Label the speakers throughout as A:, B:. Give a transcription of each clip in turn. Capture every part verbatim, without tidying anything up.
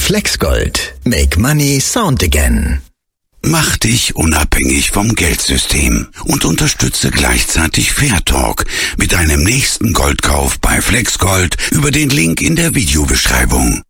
A: Flexgold. Make money sound again.
B: Mach dich unabhängig vom Geldsystem und unterstütze gleichzeitig Fairtalk mit deinem nächsten Goldkauf bei Flexgold über den Link in der Videobeschreibung.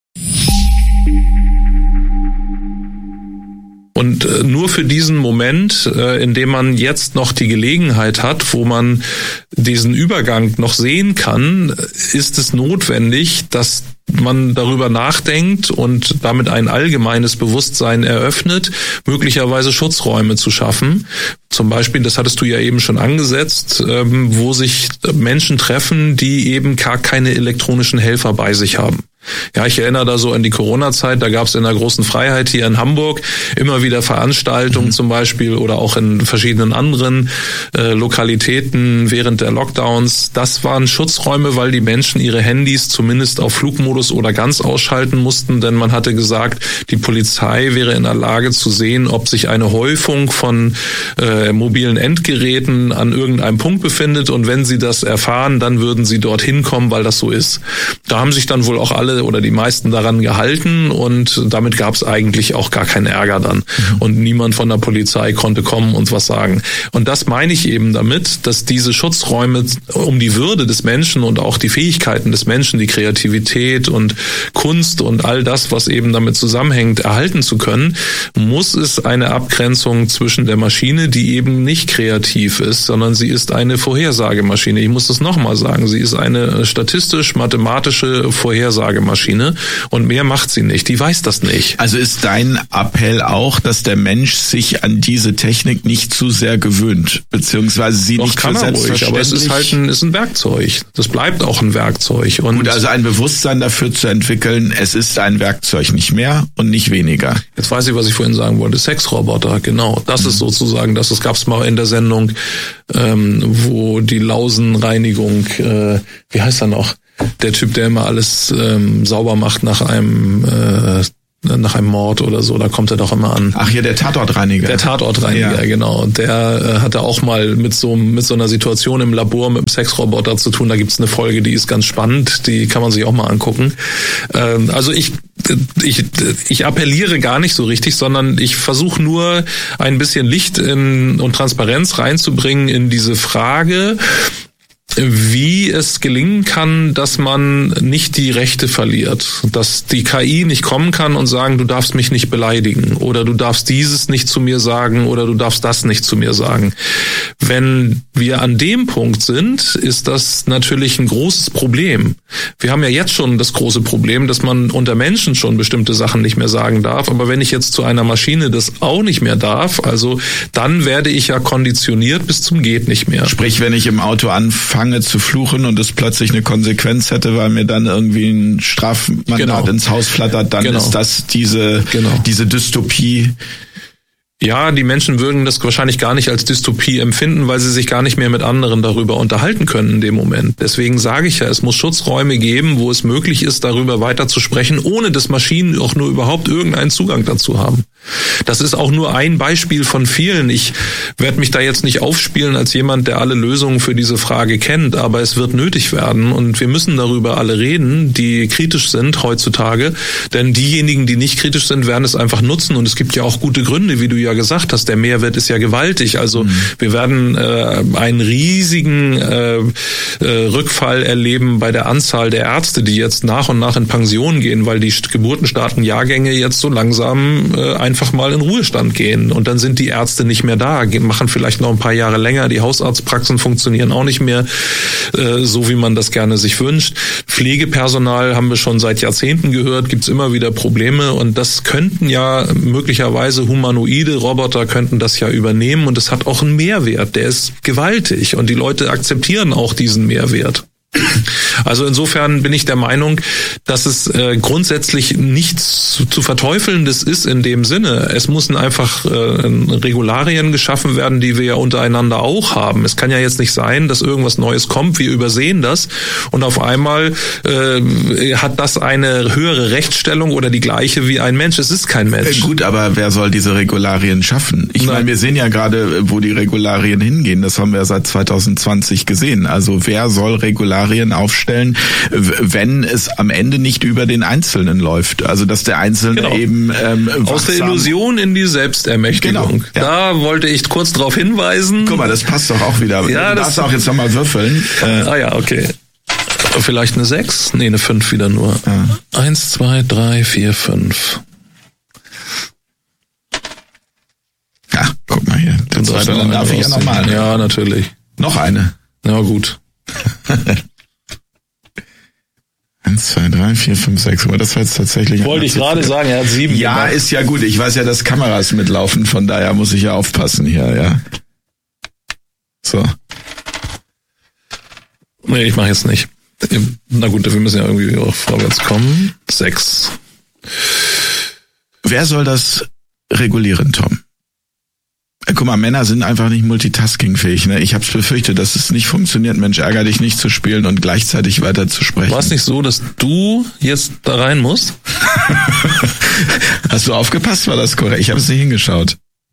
C: Und äh, nur für diesen Moment, äh, in dem man jetzt noch die Gelegenheit hat, wo man diesen Übergang noch sehen kann, ist es notwendig, dass man darüber nachdenkt und damit ein allgemeines Bewusstsein eröffnet, möglicherweise Schutzräume zu schaffen. Zum Beispiel, das hattest du ja eben schon angesetzt, ähm, wo sich Menschen treffen, die eben gar keine elektronischen Helfer bei sich haben. Ja, ich erinnere da so an die Corona-Zeit, da gab es in der Großen Freiheit hier in Hamburg immer wieder Veranstaltungen mhm. zum Beispiel oder auch in verschiedenen anderen äh, Lokalitäten während der Lockdowns. Das waren Schutzräume, weil die Menschen ihre Handys zumindest auf Flugmodus oder ganz ausschalten mussten, denn man hatte gesagt, die Polizei wäre in der Lage zu sehen, ob sich eine Häufung von äh, mobilen Endgeräten an irgendeinem Punkt befindet, und wenn sie das erfahren, dann würden sie dorthin kommen, weil das so ist. Da haben sich dann wohl auch alle oder die meisten daran gehalten, und damit gab es eigentlich auch gar keinen Ärger dann. Mhm. Und niemand von der Polizei konnte kommen und was sagen. Und das meine ich eben damit, dass diese Schutzräume, um die Würde des Menschen und auch die Fähigkeiten des Menschen, die Kreativität und Kunst und all das, was eben damit zusammenhängt, erhalten zu können, muss es eine Abgrenzung zwischen der Maschine, die eben nicht kreativ ist, sondern sie ist eine Vorhersagemaschine. Ich muss das nochmal sagen. Sie ist eine statistisch-mathematische Vorhersagemaschine. Maschine und mehr macht sie nicht. Die weiß das nicht.
D: Also ist dein Appell auch, dass der Mensch sich an diese Technik nicht zu sehr gewöhnt, beziehungsweise sie
C: Doch,
D: nicht
C: kann
D: für
C: er ruhig,
D: selbstverständlich...
C: aber es ist halt ein, ist ein Werkzeug. Das bleibt auch ein Werkzeug. Und
D: Gut, also ein Bewusstsein dafür zu entwickeln, es ist ein Werkzeug, nicht mehr und nicht weniger.
C: Jetzt weiß ich, was ich vorhin sagen wollte. Sexroboter, genau. Das mhm. ist sozusagen, das, das gab es mal in der Sendung, ähm, wo die Lausenreinigung, äh, wie heißt er noch? Der Typ, der immer alles ähm, sauber macht nach einem äh, nach einem Mord oder so, da kommt er doch immer an.
D: Ach ja, der Tatortreiniger.
C: Der Tatortreiniger, ja. Genau. Der äh, hatte auch mal mit so mit so einer Situation im Labor mit dem Sexroboter zu tun. Da gibt's eine Folge, die ist ganz spannend, die kann man sich auch mal angucken. Ähm, also ich ich ich appelliere gar nicht so richtig, sondern ich versuche nur ein bisschen Licht in, und Transparenz reinzubringen in diese Frage, wie es gelingen kann, dass man nicht die Rechte verliert, dass die K I nicht kommen kann und sagen, du darfst mich nicht beleidigen oder du darfst dieses nicht zu mir sagen oder du darfst das nicht zu mir sagen. Wenn wir an dem Punkt sind, ist das natürlich ein großes Problem. Wir haben ja jetzt schon das große Problem, dass man unter Menschen schon bestimmte Sachen nicht mehr sagen darf, aber wenn ich jetzt zu einer Maschine das auch nicht mehr darf, also dann werde ich ja konditioniert bis zum geht nicht mehr.
D: Sprich, wenn ich im Auto anfange zu fluchen und es plötzlich eine Konsequenz hätte, weil mir dann irgendwie ein Strafmandat genau. ins Haus flattert, dann genau. ist das diese genau. diese Dystopie.
C: Ja, die Menschen würden das wahrscheinlich gar nicht als Dystopie empfinden, weil sie sich gar nicht mehr mit anderen darüber unterhalten können in dem Moment. Deswegen sage ich ja, es muss Schutzräume geben, wo es möglich ist, darüber weiter zu sprechen, ohne dass Maschinen auch nur überhaupt irgendeinen Zugang dazu haben. Das ist auch nur ein Beispiel von vielen. Ich werde mich da jetzt nicht aufspielen als jemand, der alle Lösungen für diese Frage kennt, aber es wird nötig werden und wir müssen darüber alle reden, die kritisch sind heutzutage, denn diejenigen, die nicht kritisch sind, werden es einfach nutzen und es gibt ja auch gute Gründe, wie du ja gesagt hast, der Mehrwert ist ja gewaltig. Also mhm. wir werden äh, einen riesigen äh, äh, Rückfall erleben bei der Anzahl der Ärzte, die jetzt nach und nach in Pension gehen, weil die geburtenstarken Jahrgänge jetzt so langsam äh, einfach mal in Ruhestand gehen. Und dann sind die Ärzte nicht mehr da, machen vielleicht noch ein paar Jahre länger. Die Hausarztpraxen funktionieren auch nicht mehr äh, so, wie man das gerne sich wünscht. Pflegepersonal haben wir schon seit Jahrzehnten gehört, gibt's immer wieder Probleme. Und das könnten ja möglicherweise humanoide Roboter könnten das ja übernehmen. Und es hat auch einen Mehrwert. Der ist gewaltig. Und die Leute akzeptieren auch diesen Mehrwert. Also insofern bin ich der Meinung, dass es äh, grundsätzlich nichts zu, zu verteufelndes ist in dem Sinne. Es müssen einfach äh, Regularien geschaffen werden, die wir ja untereinander auch haben. Es kann ja jetzt nicht sein, dass irgendwas Neues kommt, wir übersehen das und auf einmal äh, hat das eine höhere Rechtsstellung oder die gleiche wie ein Mensch. Es ist kein Mensch.
D: Äh, gut, aber wer soll diese Regularien schaffen? Ich meine, wir sehen ja gerade, wo die Regularien hingehen. Das haben wir seit zwanzig zwanzig gesehen. Also wer soll Regularien Szenarien aufstellen, wenn es am Ende nicht über den Einzelnen läuft. Also dass der Einzelne genau. eben ähm,
C: aus der Illusion in die Selbstermächtigung.
D: Genau. Ja.
C: Da wollte ich kurz darauf hinweisen.
D: Guck mal, das passt doch auch wieder.
C: Ja,
D: du darfst auch jetzt nochmal würfeln.
C: Äh, ah ja, okay. Vielleicht eine sechs? Nee, eine fünf wieder nur. Ja. Eins, zwei, drei, vier, fünf.
D: Ja, guck mal hier. Dann, dann darf ich ja nochmal. Ne?
C: Ja, natürlich.
D: Noch eine.
C: Ja, gut.
D: Eins, zwei, drei, vier, fünf, sechs. Aber das war jetzt tatsächlich...
C: Wollte ich gerade sagen, er hat sieben
D: Ja, gemacht. Ist ja gut. Ich weiß ja, dass Kameras mitlaufen, von daher muss ich ja aufpassen hier, ja. So.
C: Nee, ich mache jetzt nicht. Na gut, wir müssen ja irgendwie auch vorwärts kommen. Sechs.
D: Wer soll das regulieren, Tom? Guck mal, Männer sind einfach nicht multitaskingfähig. Ne? Ich habe es befürchtet, dass es nicht funktioniert, Mensch, ärger dich nicht zu spielen und gleichzeitig weiter zu sprechen.
C: War es nicht so, dass du jetzt da rein musst?
D: Hast du aufgepasst? War das korrekt? Ich habe es nicht hingeschaut.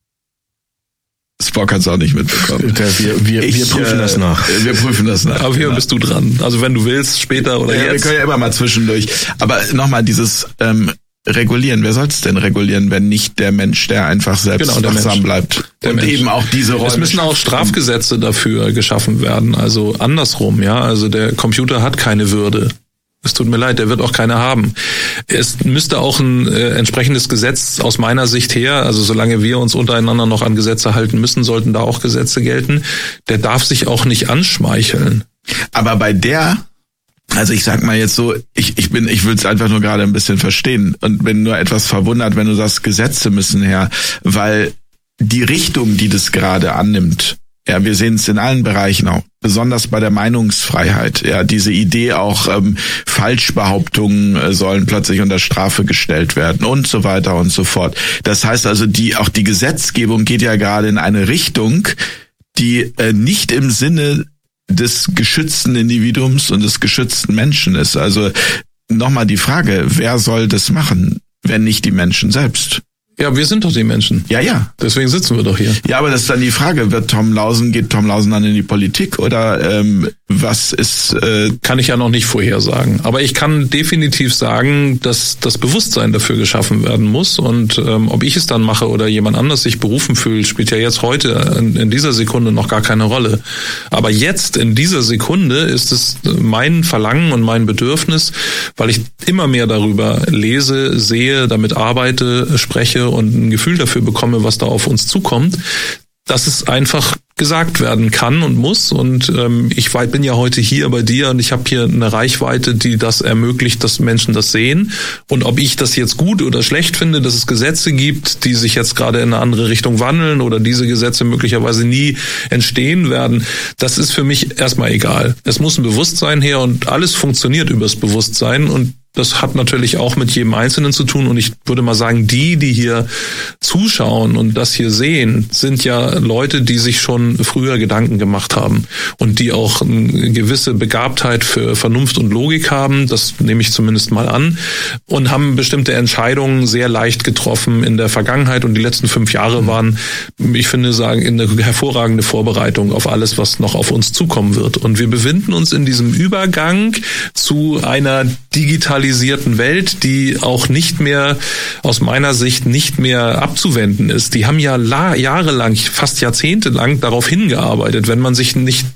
D: Spock hat es auch nicht mitbekommen.
C: Wir, wir, ich, wir prüfen äh, das nach.
D: Wir prüfen das nach.
C: Aber hier genau. bist du dran. Also wenn du willst, später oder
D: ja,
C: jetzt.
D: Wir können ja immer mal zwischendurch. Aber nochmal dieses ähm, Regulieren. Wer soll es denn regulieren, wenn nicht der Mensch, der einfach selbst genau, wachsam bleibt?
C: Der und Mensch. Eben auch diese Räume. Es müssen auch Strafgesetze dafür geschaffen werden. Also andersrum, ja. Also der Computer hat keine Würde. Es tut mir leid, der wird auch keine haben. Es müsste auch ein äh, entsprechendes Gesetz aus meiner Sicht her, also solange wir uns untereinander noch an Gesetze halten müssen, sollten da auch Gesetze gelten. Der darf sich auch nicht anschmeicheln.
D: Aber bei der, also ich sag mal jetzt so, ich ich bin, ich will es einfach nur gerade ein bisschen verstehen und bin nur etwas verwundert, wenn du sagst, Gesetze müssen her, weil die Richtung, die das gerade annimmt, ja, wir sehen es in allen Bereichen auch, besonders bei der Meinungsfreiheit. Ja, diese Idee auch, ähm, Falschbehauptungen äh, sollen plötzlich unter Strafe gestellt werden und so weiter und so fort. Das heißt also, die auch die Gesetzgebung geht ja gerade in eine Richtung, die äh, nicht im Sinne des geschützten Individuums und des geschützten Menschen ist. Also nochmal die Frage, wer soll das machen, wenn nicht die Menschen selbst?
C: Ja, wir sind doch die Menschen.
D: Ja, ja.
C: Deswegen sitzen wir doch hier.
D: Ja, aber das ist dann die Frage, wird Tom Lausen, geht Tom Lausen dann in die Politik oder ähm, was ist... Äh
C: kann ich ja noch nicht vorhersagen. Aber ich kann definitiv sagen, dass das Bewusstsein dafür geschaffen werden muss. Und ähm, ob ich es dann mache oder jemand anders sich berufen fühlt, spielt ja jetzt heute in, in dieser Sekunde noch gar keine Rolle. Aber jetzt, in dieser Sekunde, ist es mein Verlangen und mein Bedürfnis, weil ich immer mehr darüber lese, sehe, damit arbeite, spreche und ein Gefühl dafür bekomme, was da auf uns zukommt, dass es einfach gesagt werden kann und muss. Und ähm, ich bin ja heute hier bei dir und ich habe hier eine Reichweite, die das ermöglicht, dass Menschen das sehen. Und ob ich das jetzt gut oder schlecht finde, dass es Gesetze gibt, die sich jetzt gerade in eine andere Richtung wandeln oder diese Gesetze möglicherweise nie entstehen werden, das ist für mich erstmal egal. Es muss ein Bewusstsein her und alles funktioniert übers Bewusstsein und das hat natürlich auch mit jedem Einzelnen zu tun und ich würde mal sagen, die, die hier zuschauen und das hier sehen, sind ja Leute, die sich schon früher Gedanken gemacht haben und die auch eine gewisse Begabtheit für Vernunft und Logik haben, das nehme ich zumindest mal an, und haben bestimmte Entscheidungen sehr leicht getroffen in der Vergangenheit und die letzten fünf Jahre waren, ich finde, sagen, eine hervorragende Vorbereitung auf alles, was noch auf uns zukommen wird. Und wir befinden uns in diesem Übergang zu einer Digitalisierung Welt, die auch nicht mehr, aus meiner Sicht, nicht mehr abzuwenden ist. Die haben ja la- jahrelang, fast jahrzehntelang darauf hingearbeitet. Wenn man sich nicht,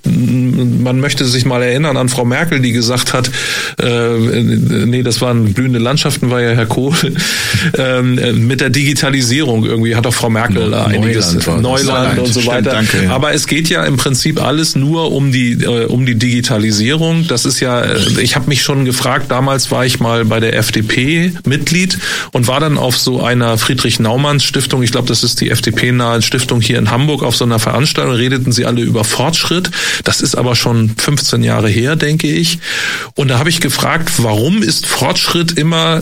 C: man möchte sich mal erinnern an Frau Merkel, die gesagt hat, äh, nee, das waren blühende Landschaften, war ja Herr Kohl, äh, mit der Digitalisierung irgendwie hat auch Frau Merkel da einiges,
D: Neuland,
C: Neuland und so weiter.
D: Stimmt, danke, ja.
C: Aber es geht ja im Prinzip alles nur um die, äh, um die Digitalisierung. Das ist ja, ich habe mich schon gefragt, damals war ich mal bei der F D P Mitglied und war dann auf so einer Friedrich-Naumann-Stiftung, ich glaube, das ist die F D P-nahe Stiftung hier in Hamburg, auf so einer Veranstaltung, redeten sie alle über Fortschritt. Das ist aber schon fünfzehn Jahre her, denke ich. Und da habe ich gefragt, warum ist Fortschritt immer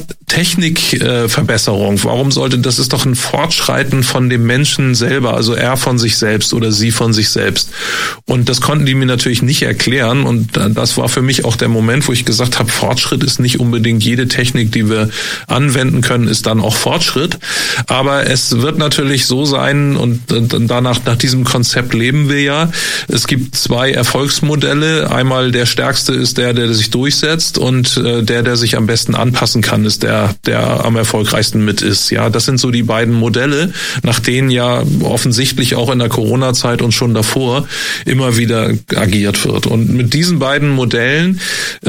C: Technikverbesserung? Warum sollte, das ist doch ein Fortschreiten von dem Menschen selber, also er von sich selbst oder sie von sich selbst. Und das konnten die mir natürlich nicht erklären und das war für mich auch der Moment, wo ich gesagt habe, Fortschritt ist ist nicht unbedingt jede Technik, die wir anwenden können, ist dann auch Fortschritt. Aber es wird natürlich so sein, und danach, nach diesem Konzept leben wir ja. Es gibt zwei Erfolgsmodelle. Einmal der stärkste ist der, der sich durchsetzt, und der, der sich am besten anpassen kann, ist der, der am erfolgreichsten mit ist. Ja, das sind so die beiden Modelle, nach denen ja offensichtlich auch in der Corona-Zeit und schon davor immer wieder agiert wird. Und mit diesen beiden Modellen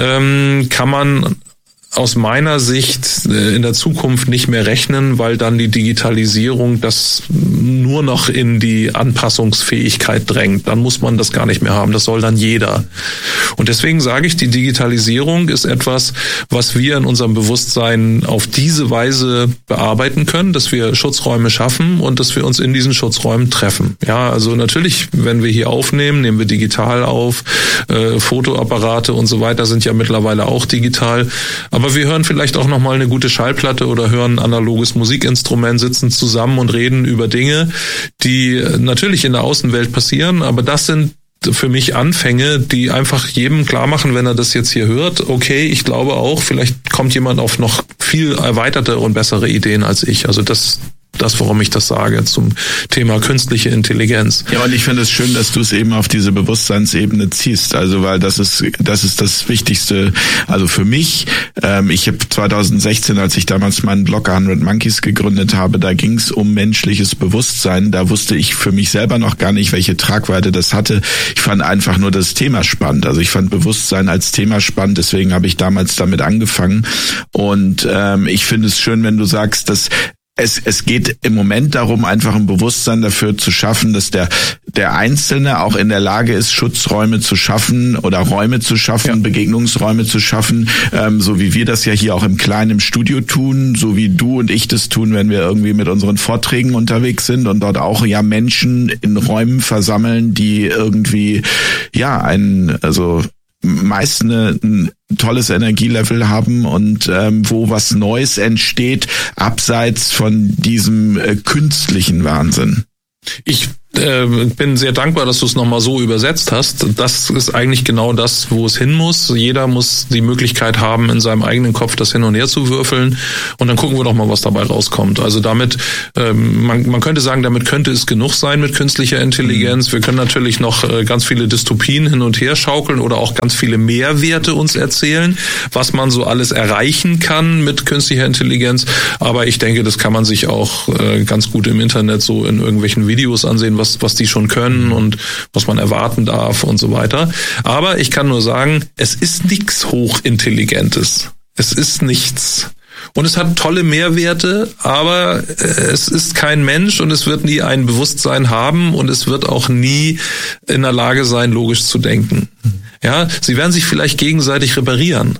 C: ähm, kann man aus meiner Sicht in der Zukunft nicht mehr rechnen, weil dann die Digitalisierung das nur noch in die Anpassungsfähigkeit drängt. Dann muss man das gar nicht mehr haben. Das soll dann jeder. Und deswegen sage ich, die Digitalisierung ist etwas, was wir in unserem Bewusstsein auf diese Weise bearbeiten können, dass wir Schutzräume schaffen und dass wir uns in diesen Schutzräumen treffen. Ja, also natürlich, wenn wir hier aufnehmen, nehmen wir digital auf. Äh, Fotoapparate und so weiter sind ja mittlerweile auch digital. Aber wir hören vielleicht auch nochmal eine gute Schallplatte oder hören ein analoges Musikinstrument, sitzen zusammen und reden über Dinge, die natürlich in der Außenwelt passieren, aber das sind für mich Anfänge, die einfach jedem klar machen, wenn er das jetzt hier hört, okay, ich glaube auch, vielleicht kommt jemand auf noch viel erweiterte und bessere Ideen als ich. Also das Das, warum ich das sage, zum Thema künstliche Intelligenz.
D: Ja, und ich finde es schön, dass du es eben auf diese Bewusstseinsebene ziehst. Also, weil das ist, das ist das Wichtigste. Also für mich, ähm, ich habe zwanzig sechzehn, als ich damals meinen Blog hundert Monkeys gegründet habe, da ging es um menschliches Bewusstsein. Da wusste ich für mich selber noch gar nicht, welche Tragweite das hatte. Ich fand einfach nur das Thema spannend. Also ich fand Bewusstsein als Thema spannend. Deswegen habe ich damals damit angefangen. Und ähm, ich finde es schön, wenn du sagst, dass Es, es geht im Moment darum, einfach ein Bewusstsein dafür zu schaffen, dass der, der Einzelne auch in der Lage ist, Schutzräume zu schaffen oder Räume zu schaffen, ja. Begegnungsräume zu schaffen, ähm, so wie wir das ja hier auch im Kleinen im Studio tun, so wie du und ich das tun, wenn wir irgendwie mit unseren Vorträgen unterwegs sind und dort auch ja Menschen in Räumen versammeln, die irgendwie, ja, ein, also meist eine, ein tolles Energielevel haben und ähm, wo was Neues entsteht, abseits von diesem äh, künstlichen Wahnsinn.
C: Ich äh, bin sehr dankbar, dass du es nochmal so übersetzt hast. Das ist eigentlich genau das, wo es hin muss. Jeder muss die Möglichkeit haben, in seinem eigenen Kopf das hin und her zu würfeln, und dann gucken wir doch mal, was dabei rauskommt. Also damit, ähm, man, man könnte sagen, damit könnte es genug sein mit künstlicher Intelligenz. Wir können natürlich noch äh, ganz viele Dystopien hin und her schaukeln oder auch ganz viele Mehrwerte uns erzählen, was man so alles erreichen kann mit künstlicher Intelligenz. Aber ich denke, das kann man sich auch äh, ganz gut im Internet so in irgendwelchen Videos ansehen, was was die schon können und was man erwarten darf und so weiter. Aber ich kann nur sagen, es ist nichts Hochintelligentes. Es ist nichts. Und es hat tolle Mehrwerte, aber es ist kein Mensch und es wird nie ein Bewusstsein haben und es wird auch nie in der Lage sein, logisch zu denken. Ja, sie werden sich vielleicht gegenseitig reparieren.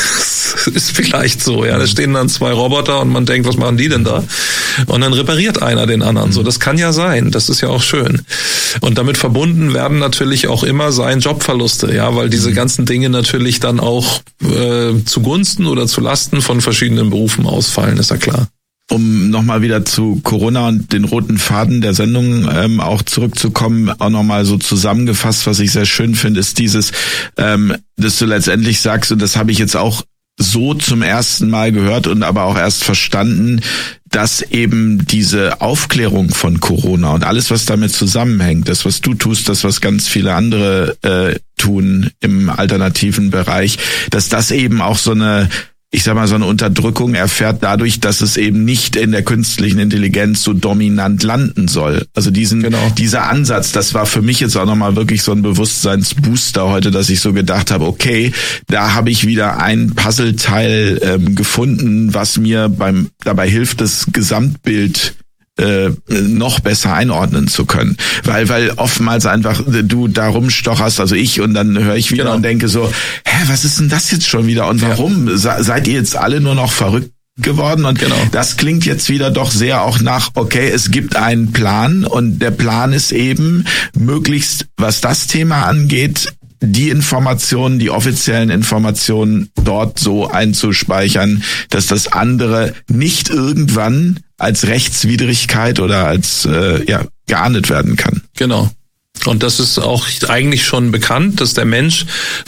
C: Ist vielleicht so, ja. Da stehen dann zwei Roboter und man denkt, was machen die denn da? Und dann repariert einer den anderen. So, das kann ja sein. Das ist ja auch schön. Und damit verbunden werden natürlich auch immer sein Jobverluste, ja, weil diese ganzen Dinge natürlich dann auch äh, zugunsten oder zu Lasten von verschiedenen Berufen ausfallen, ist ja klar.
D: Um nochmal wieder zu Corona und den roten Faden der Sendung ähm, auch zurückzukommen, auch nochmal so zusammengefasst, was ich sehr schön finde, ist dieses, ähm, dass du letztendlich sagst, und das habe ich jetzt auch so zum ersten Mal gehört und aber auch erst verstanden, dass eben diese Aufklärung von Corona und alles, was damit zusammenhängt, das, was du tust, das, was ganz viele andere äh, tun im alternativen Bereich, dass das eben auch so eine, ich sag mal, so eine Unterdrückung erfährt dadurch, dass es eben nicht in der künstlichen Intelligenz so dominant landen soll. Also diesen, genau. dieser Ansatz, das war für mich jetzt auch nochmal wirklich so ein Bewusstseinsbooster heute, dass ich so gedacht habe, okay, da habe ich wieder ein Puzzleteil ähm, gefunden, was mir beim dabei hilft, das Gesamtbild äh, noch besser einordnen zu können. Weil weil oftmals einfach du da rumstocherst, also ich, und dann höre ich wieder genau. und denke so, hä, was ist denn das jetzt schon wieder und warum? Ja. Se, seid ihr jetzt alle nur noch verrückt geworden? Und genau. das klingt jetzt wieder doch sehr auch nach, okay, es gibt einen Plan und der Plan ist eben, möglichst, was das Thema angeht, die Informationen, die offiziellen Informationen dort so einzuspeichern, dass das andere nicht irgendwann als Rechtswidrigkeit oder als äh, ja geahndet werden kann.
C: Genau. Und das ist auch eigentlich schon bekannt, dass der Mensch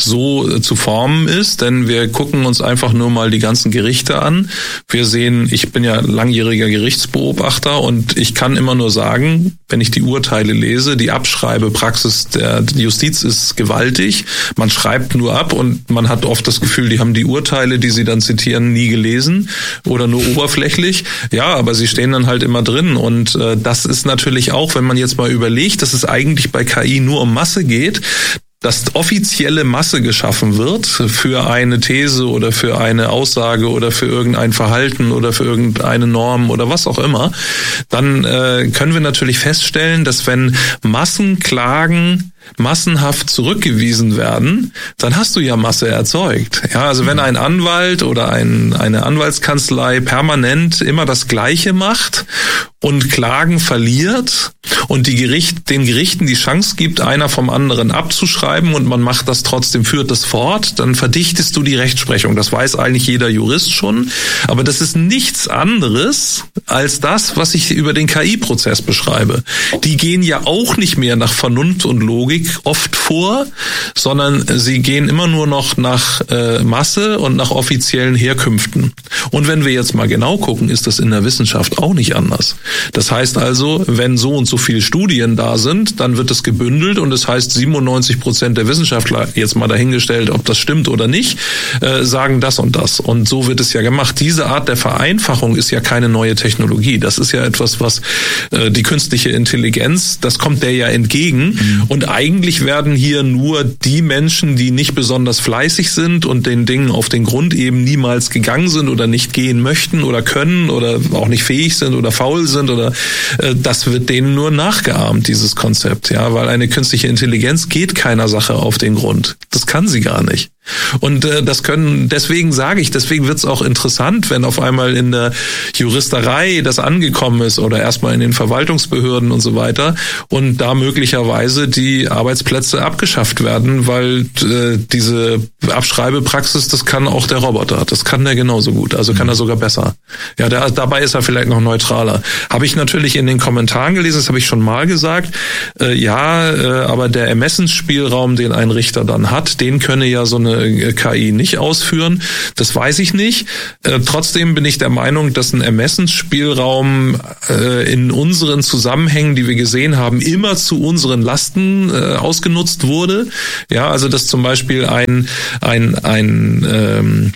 C: so zu formen ist, denn wir gucken uns einfach nur mal die ganzen Gerichte an. Wir sehen, ich bin ja langjähriger Gerichtsbeobachter und ich kann immer nur sagen, wenn ich die Urteile lese, die Abschreibepraxis der Justiz ist gewaltig. Man schreibt nur ab und man hat oft das Gefühl, die haben die Urteile, die sie dann zitieren, nie gelesen oder nur oberflächlich. Ja, aber sie stehen dann halt immer drin und äh, das ist natürlich auch, wenn man jetzt mal überlegt, dass es eigentlich bei K I nur um Masse geht, dass offizielle Masse geschaffen wird für eine These oder für eine Aussage oder für irgendein Verhalten oder für irgendeine Norm oder was auch immer, dann äh, können wir natürlich feststellen, dass wenn Massenklagen massenhaft zurückgewiesen werden, dann hast du ja Masse erzeugt. Ja, also wenn ein Anwalt oder ein, eine Anwaltskanzlei permanent immer das Gleiche macht und Klagen verliert und die Gericht, den Gerichten die Chance gibt, einer vom anderen abzuschreiben und man macht das trotzdem, führt das fort, dann verdichtest du die Rechtsprechung. Das weiß eigentlich jeder Jurist schon, aber das ist nichts anderes als das, was ich über den K I-Prozess beschreibe. Die gehen ja auch nicht mehr nach Vernunft und Logik oft vor, sondern sie gehen immer nur noch nach äh, Masse und nach offiziellen Herkünften. Und wenn wir jetzt mal genau gucken, ist das in der Wissenschaft auch nicht anders. Das heißt also, wenn so und so viele Studien da sind, dann wird es gebündelt und das heißt, siebenundneunzig Prozent der Wissenschaftler, jetzt mal dahingestellt, ob das stimmt oder nicht, äh, sagen das und das. Und so wird es ja gemacht. Diese Art der Vereinfachung ist ja keine neue Technologie. Das ist ja etwas, was äh, die künstliche Intelligenz, das kommt der ja entgegen. Mhm. Und eigentlich werden hier nur die Menschen, die nicht besonders fleißig sind und den Dingen auf den Grund eben niemals gegangen sind oder nicht gehen möchten oder können oder auch nicht fähig sind oder faul sind oder äh, das wird denen nur nachgeahmt, dieses Konzept, ja, weil eine künstliche Intelligenz geht keiner Sache auf den Grund. Das kann sie gar nicht. Und äh, das können, deswegen sage ich, deswegen wird es auch interessant, wenn auf einmal in der Juristerei das angekommen ist oder erstmal in den Verwaltungsbehörden und so weiter und da möglicherweise die Arbeitsplätze abgeschafft werden, weil äh, diese Abschreibepraxis, das kann auch der Roboter, das kann der genauso gut, also kann er sogar besser. Ja, der, dabei ist er vielleicht noch neutraler. Habe ich natürlich in den Kommentaren gelesen, das habe ich schon mal gesagt, äh, ja, äh, aber der Ermessensspielraum, den ein Richter dann hat, den könne ja so eine K I nicht ausführen. Das weiß ich nicht. Äh, trotzdem bin ich der Meinung, dass ein Ermessensspielraum äh, in unseren Zusammenhängen, die wir gesehen haben, immer zu unseren Lasten äh, ausgenutzt wurde. Ja, also dass zum Beispiel ein ein ein ähm,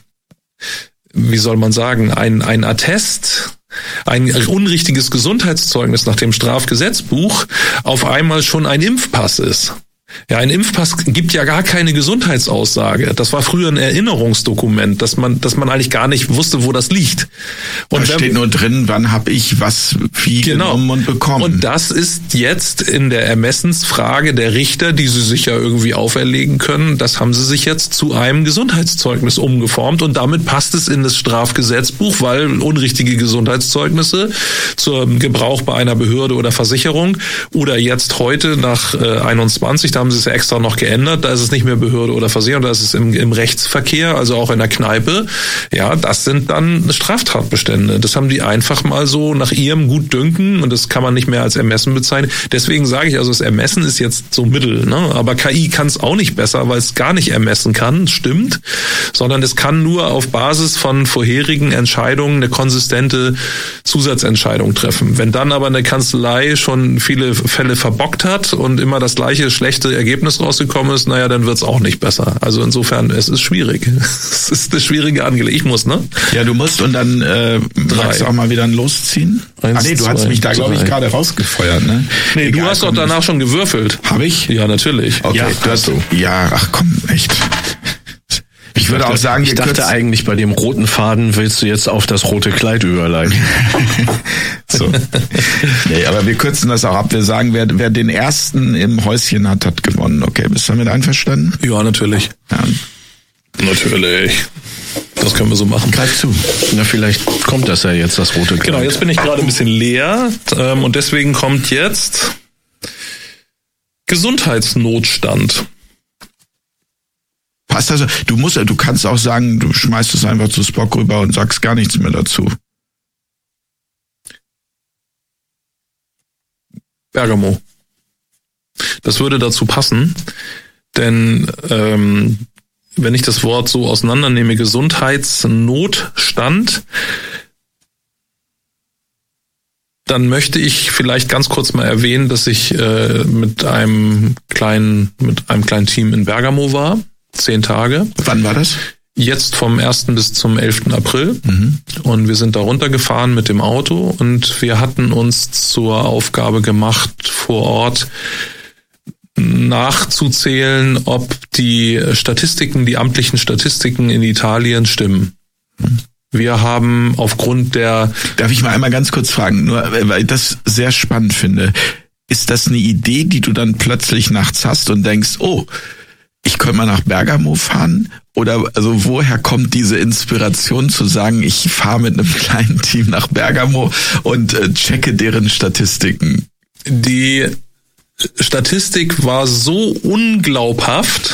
C: wie soll man sagen, ein ein Attest, ein unrichtiges Gesundheitszeugnis nach dem Strafgesetzbuch auf einmal schon ein Impfpass ist. Ja, ein Impfpass gibt ja gar keine Gesundheitsaussage. Das war früher ein Erinnerungsdokument, dass man, dass man eigentlich gar nicht wusste, wo das liegt. Und
D: da steht nur drin, wann habe ich was wie
C: genau.
D: genommen und bekommen.
C: Und das ist jetzt in der Ermessensfrage der Richter, die sie sich ja irgendwie auferlegen können, das haben sie sich jetzt zu einem Gesundheitszeugnis umgeformt und damit passt es in das Strafgesetzbuch, weil unrichtige Gesundheitszeugnisse zum Gebrauch bei einer Behörde oder Versicherung oder jetzt heute nach äh, einundzwanzig, da haben sie es ja extra noch geändert, da ist es nicht mehr Behörde oder Versicherung, da ist es im, im Rechtsverkehr, also auch in der Kneipe. Ja, das sind dann Straftatbestände. Das haben die einfach mal so nach ihrem Gutdünken und das kann man nicht mehr als Ermessen bezeichnen. Deswegen sage ich also, das Ermessen ist jetzt so Mittel, ne? Aber K I kann es auch nicht besser, weil es gar nicht ermessen kann, stimmt, sondern es kann nur auf Basis von vorherigen Entscheidungen eine konsistente Zusatzentscheidung treffen. Wenn dann aber eine Kanzlei schon viele Fälle verbockt hat und immer das gleiche schlechte Ergebnis rausgekommen ist, naja, dann wird's auch nicht besser. Also insofern, es ist schwierig. Es ist eine schwierige Angelegenheit. Ich muss, ne?
D: Ja, du musst und dann äh, magst du auch mal wieder ein Losziehen?
C: Eins,
D: Ach nee, du
C: zwei,
D: hast mich da, glaube ich,
C: drei.
D: gerade rausgefeuert, ne?
C: Nee,
D: Egal,
C: du hast doch
D: komm,
C: danach schon gewürfelt.
D: Habe ich?
C: Ja, natürlich.
D: Okay,
E: Ja,
D: du hast du. Ja, ach komm, echt. Ich würde auch sagen,
E: ich
D: wir
E: dachte
D: kürzen-
E: eigentlich, bei dem roten Faden willst du jetzt auf das rote Kleid überleiten.
D: so. Nee, aber wir kürzen das auch ab. Wir sagen, wer, wer den ersten im Häuschen hat, hat gewonnen. Okay, bist du damit einverstanden?
C: Ja, natürlich.
D: Ja.
C: Natürlich. Das können wir so machen.
D: Greif zu.
E: Na, vielleicht kommt das ja jetzt, das rote Kleid.
C: Genau, jetzt bin ich gerade ein bisschen leer ähm, und deswegen kommt jetzt Gesundheitsnotstand.
D: Passt also, du musst, du kannst auch sagen, du schmeißt es einfach zu Spock rüber und sagst gar nichts mehr dazu.
C: Bergamo. Das würde dazu passen, denn ähm, wenn ich das Wort so auseinandernehme, Gesundheitsnotstand, dann möchte ich vielleicht ganz kurz mal erwähnen, dass ich äh, mit einem kleinen mit einem kleinen Team in Bergamo war, zehn Tage.
D: Wann war das?
C: Jetzt vom ersten bis zum elften April.
D: Mhm.
C: Und wir sind da runtergefahren mit dem Auto und wir hatten uns zur Aufgabe gemacht, vor Ort nachzuzählen, ob die Statistiken, die amtlichen Statistiken in Italien stimmen. Wir haben aufgrund der...
D: Darf ich mal einmal ganz kurz fragen, nur weil ich das sehr spannend finde. Ist das eine Idee, die du dann plötzlich nachts hast und denkst, oh, ich könnte mal nach Bergamo fahren? Oder also woher kommt diese Inspiration zu sagen, ich fahre mit einem kleinen Team nach Bergamo und äh, checke deren Statistiken?
C: Die Statistik war so unglaubhaft,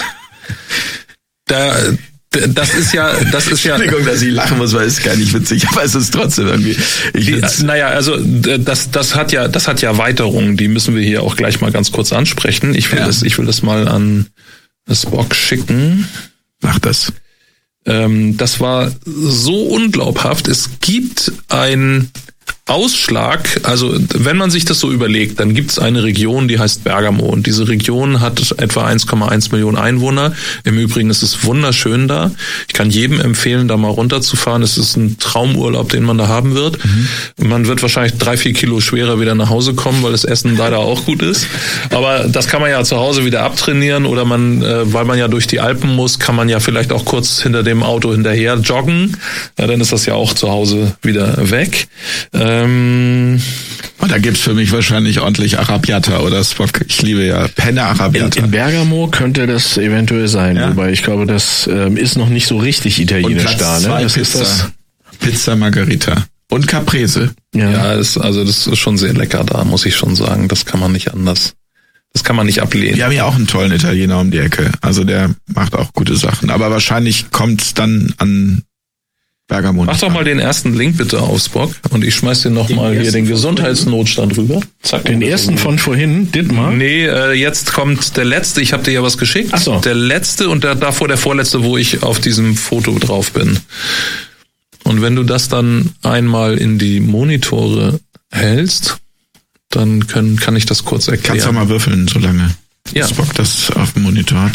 C: da, das ist ja, das ist ja.
D: Entschuldigung, dass ich lachen muss, weil es gar nicht witzig, aber es ist trotzdem irgendwie. Ich
C: die, naja, also das, das hat ja, das hat ja Weiterungen, die müssen wir hier auch gleich mal ganz kurz ansprechen. Ich will
D: ja.
C: das, ich will das mal an Spock schicken.
D: Mach das.
C: Ähm, das war so unglaubhaft. Es gibt ein Ausschlag, also wenn man sich das so überlegt, dann gibt es eine Region, die heißt Bergamo und diese Region hat etwa eins Komma eins Millionen Einwohner. Im Übrigen ist es wunderschön da. Ich kann jedem empfehlen, da mal runterzufahren. Es ist ein Traumurlaub, den man da haben wird. Mhm. Man wird wahrscheinlich drei, vier Kilo schwerer wieder nach Hause kommen, weil das Essen leider auch gut ist. Aber das kann man ja zu Hause wieder abtrainieren oder man, äh, weil man ja durch die Alpen muss, kann man ja vielleicht auch kurz hinter dem Auto hinterher joggen. Ja, dann ist das ja auch zu Hause wieder weg. Ähm,
D: Und da gibt's für mich wahrscheinlich ordentlich Arrabbiata oder Spock. Ich liebe ja Penne Arrabbiata.
E: In, in Bergamo könnte das eventuell sein, ja? Wobei ich glaube, das ähm, ist noch nicht so richtig italienisch da. Ne? Das
D: Pizza,
E: ist das
D: Pizza Margherita und Caprese.
C: Ja, ja das, also das ist schon sehr lecker da, muss ich schon sagen. Das kann man nicht anders. Das kann man nicht ablehnen.
D: Wir haben ja auch einen tollen Italiener um die Ecke. Also der macht auch gute Sachen. Aber wahrscheinlich kommt's dann an Bergamo.
C: Mach doch mal den ersten Link bitte auf, Spock. Und ich schmeiß dir noch den mal hier den Gesundheitsnotstand rüber.
E: Zack. Den ersten von vorhin, Dittmar?
C: Nee, äh, jetzt kommt der letzte. Ich habe dir ja was geschickt.
E: Ach so.
C: Der letzte und der, davor der vorletzte, wo ich auf diesem Foto drauf bin. Und wenn du das dann einmal in die Monitore hältst, dann können, kann ich das kurz erklären.
D: Kannst du mal würfeln, solange
C: ja.
D: Spock das auf dem Monitor hat.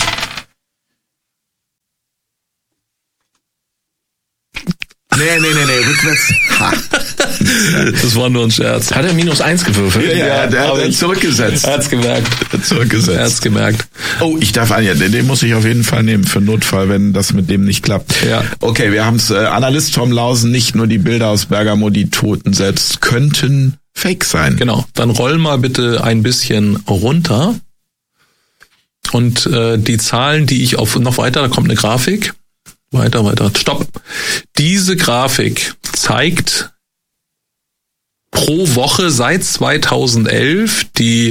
D: Nee, nee, nee, nee, rückwärts. Ha.
C: Das war nur ein Scherz.
E: Hat er minus eins gewürfelt?
D: Ja, ja, ja, der hat er zurückgesetzt.
C: Er hat's gemerkt.
D: Er hat zurückgesetzt.
C: Er hat's gemerkt.
D: Oh, ich darf einen, den muss ich auf jeden Fall nehmen für Notfall, wenn das mit dem nicht klappt.
C: Ja.
D: Okay, wir haben's. Äh, Analyst Tom Lausen, nicht nur die Bilder aus Bergamo, die Toten selbst könnten fake sein.
C: Genau. Dann roll mal bitte ein bisschen runter. Und äh, die Zahlen, die ich auf noch weiter, da kommt eine Grafik. Weiter, weiter. Stopp. Diese Grafik zeigt pro Woche seit zweitausendelf die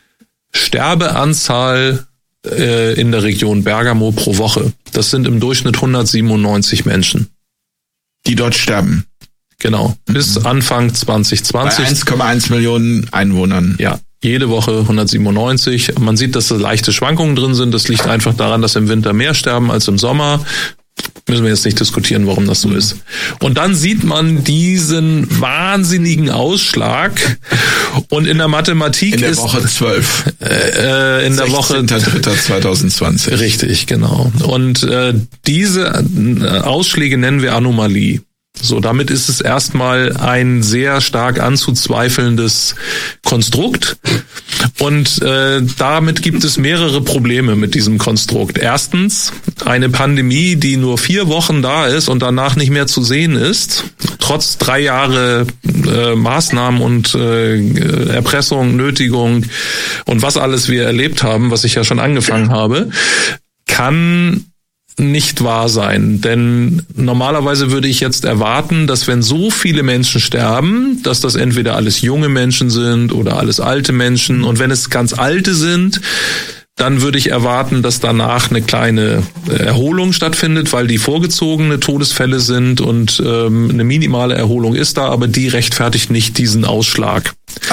C: Sterbeanzahl äh, in der Region Bergamo pro Woche. Das sind im Durchschnitt hundertsiebenundneunzig Menschen.
D: Die dort sterben.
C: Genau. Bis Anfang zwanzig zwanzig.
D: Bei eins Komma eins Millionen Einwohnern.
C: Ja. Jede Woche hundertsiebenundneunzig. Man sieht, dass da leichte Schwankungen drin sind. Das liegt einfach daran, dass im Winter mehr sterben als im Sommer. Müssen wir jetzt nicht diskutieren, warum das so ist. Und dann sieht man diesen wahnsinnigen Ausschlag. Und in der Mathematik
D: in der
C: ist...
D: Woche zwölf.
C: Äh, in der Woche...
D: sechzehnter dritter zweitausendzwanzig.
C: Richtig, genau. Und äh, diese Ausschläge nennen wir Anomalie. So, damit ist es erstmal ein sehr stark anzuzweifelndes Konstrukt und äh, damit gibt es mehrere Probleme mit diesem Konstrukt. Erstens, eine Pandemie, die nur vier Wochen da ist und danach nicht mehr zu sehen ist, trotz drei Jahre äh, Maßnahmen und äh, Erpressung, Nötigung und was alles wir erlebt haben, was ich ja schon angefangen habe, kann nicht wahr sein, denn normalerweise würde ich jetzt erwarten, dass wenn so viele Menschen sterben, dass das entweder alles junge Menschen sind oder alles alte Menschen und wenn es ganz alte sind, dann würde ich erwarten, dass danach eine kleine Erholung stattfindet, weil die vorgezogene Todesfälle sind und ähm, eine minimale Erholung ist da, aber die rechtfertigt nicht diesen Ausschlag.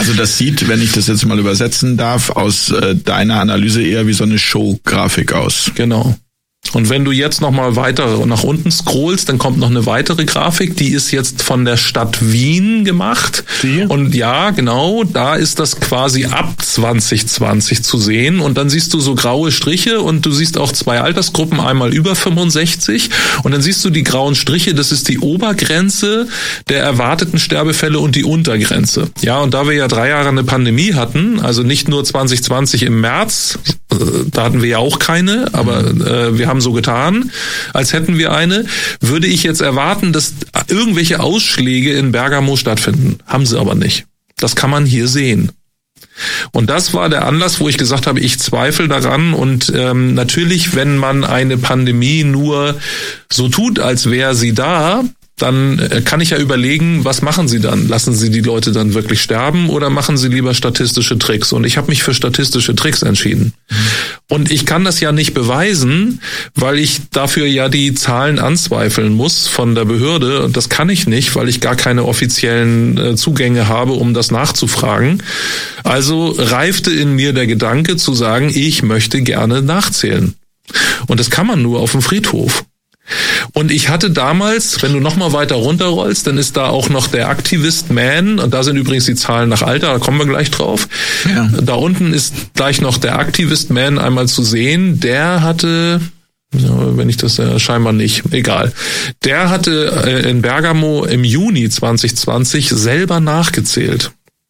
D: Also das sieht, wenn ich das jetzt mal übersetzen darf, aus äh, deiner Analyse eher wie so eine Show-Grafik aus.
C: Genau. Und wenn du jetzt noch mal weiter nach unten scrollst, dann kommt noch eine weitere Grafik, die ist jetzt von der Stadt Wien gemacht. Die? Und ja, genau, da ist das quasi ab zwanzig zwanzig zu sehen. Und dann siehst du so graue Striche und du siehst auch zwei Altersgruppen, einmal über fünfundsechzig. Und dann siehst du die grauen Striche, das ist die Obergrenze der erwarteten Sterbefälle und die Untergrenze. Ja, und da wir ja drei Jahre eine Pandemie hatten, also nicht nur zwanzig zwanzig im März, da hatten wir ja auch keine, aber äh, wir haben so getan, als hätten wir eine, würde ich jetzt erwarten, dass irgendwelche Ausschläge in Bergamo stattfinden. Haben sie aber nicht. Das kann man hier sehen. Und das war der Anlass, wo ich gesagt habe, ich zweifle daran. Und ähm, natürlich, wenn man eine Pandemie nur so tut, als wäre sie da, dann kann ich ja überlegen, was machen Sie dann? Lassen Sie die Leute dann wirklich sterben oder machen Sie lieber statistische Tricks? Und ich habe mich für statistische Tricks entschieden. Mhm. Und ich kann das ja nicht beweisen, weil ich dafür ja die Zahlen anzweifeln muss von der Behörde. Und das kann ich nicht, weil ich gar keine offiziellen Zugänge habe, um das nachzufragen. Also reifte in mir der Gedanke zu sagen, ich möchte gerne nachzählen. Und das kann man nur auf dem Friedhof. Und ich hatte damals, wenn du noch mal weiter runterrollst, dann ist da auch noch der Activist Man, und da sind übrigens die Zahlen nach Alter, da kommen wir gleich drauf. Ja. Da unten ist gleich noch der Activist Man einmal zu sehen, der hatte, ja, wenn ich das ja, scheinbar nicht, egal. Der hatte in Bergamo im Juni zwanzig zwanzig selber nachgezählt.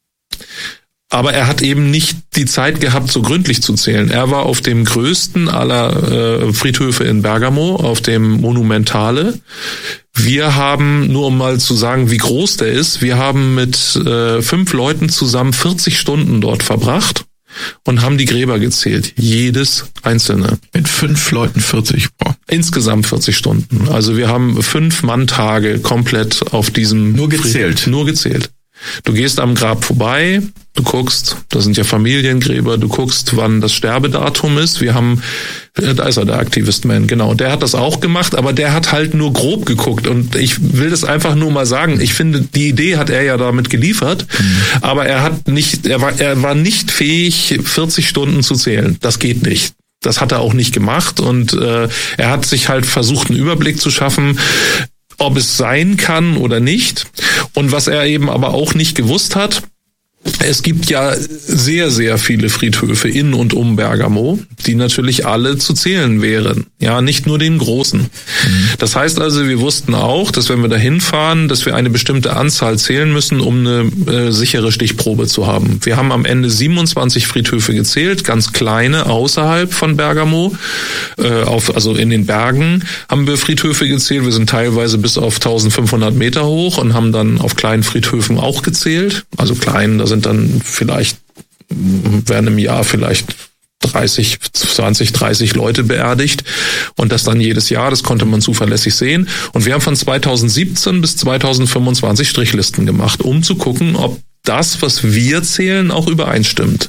C: Aber er hat eben nicht die Zeit gehabt, so gründlich zu zählen. Er war auf dem größten aller äh, Friedhöfe in Bergamo, auf dem Monumentale. Wir haben, nur um mal zu sagen, wie groß der ist, wir haben mit äh, fünf Leuten zusammen vierzig Stunden dort verbracht und haben die Gräber gezählt. Jedes einzelne.
D: Mit fünf Leuten vierzig? Boah.
C: Insgesamt vierzig Stunden. Also wir haben fünf Manntage komplett auf diesem...
D: Nur gezählt?
C: Fried- nur gezählt. Du gehst am Grab vorbei, du guckst, da sind ja Familiengräber, du guckst, wann das Sterbedatum ist. Wir haben, da ist er, der Activist Man, genau, der hat das auch gemacht, aber der hat halt nur grob geguckt und ich will das einfach nur mal sagen, ich finde, die Idee hat er ja damit geliefert, mhm. aber er hat nicht, er war, er war nicht fähig, vierzig Stunden zu zählen. Das geht nicht. Das hat er auch nicht gemacht und äh, er hat sich halt versucht, einen Überblick zu schaffen, ob es sein kann oder nicht. Und was er eben aber auch nicht gewusst hat, es gibt ja sehr, sehr viele Friedhöfe in und um Bergamo, die natürlich alle zu zählen wären. Ja, nicht nur den großen. Mhm. Das heißt also, wir wussten auch, dass wenn wir da hinfahren, dass wir eine bestimmte Anzahl zählen müssen, um eine äh, sichere Stichprobe zu haben. Wir haben am Ende siebenundzwanzig Friedhöfe gezählt, ganz kleine außerhalb von Bergamo. Äh, auf, also in den Bergen haben wir Friedhöfe gezählt. Wir sind teilweise bis auf eintausendfünfhundert Meter hoch und haben dann auf kleinen Friedhöfen auch gezählt. Also klein, da sind dann vielleicht, werden im Jahr vielleicht dreißig, zwanzig, dreißig Leute beerdigt und das dann jedes Jahr, das konnte man zuverlässig sehen. Und wir haben von zweitausendsiebzehn bis zweitausendfünfundzwanzig Strichlisten gemacht, um zu gucken, ob das, was wir zählen, auch übereinstimmt.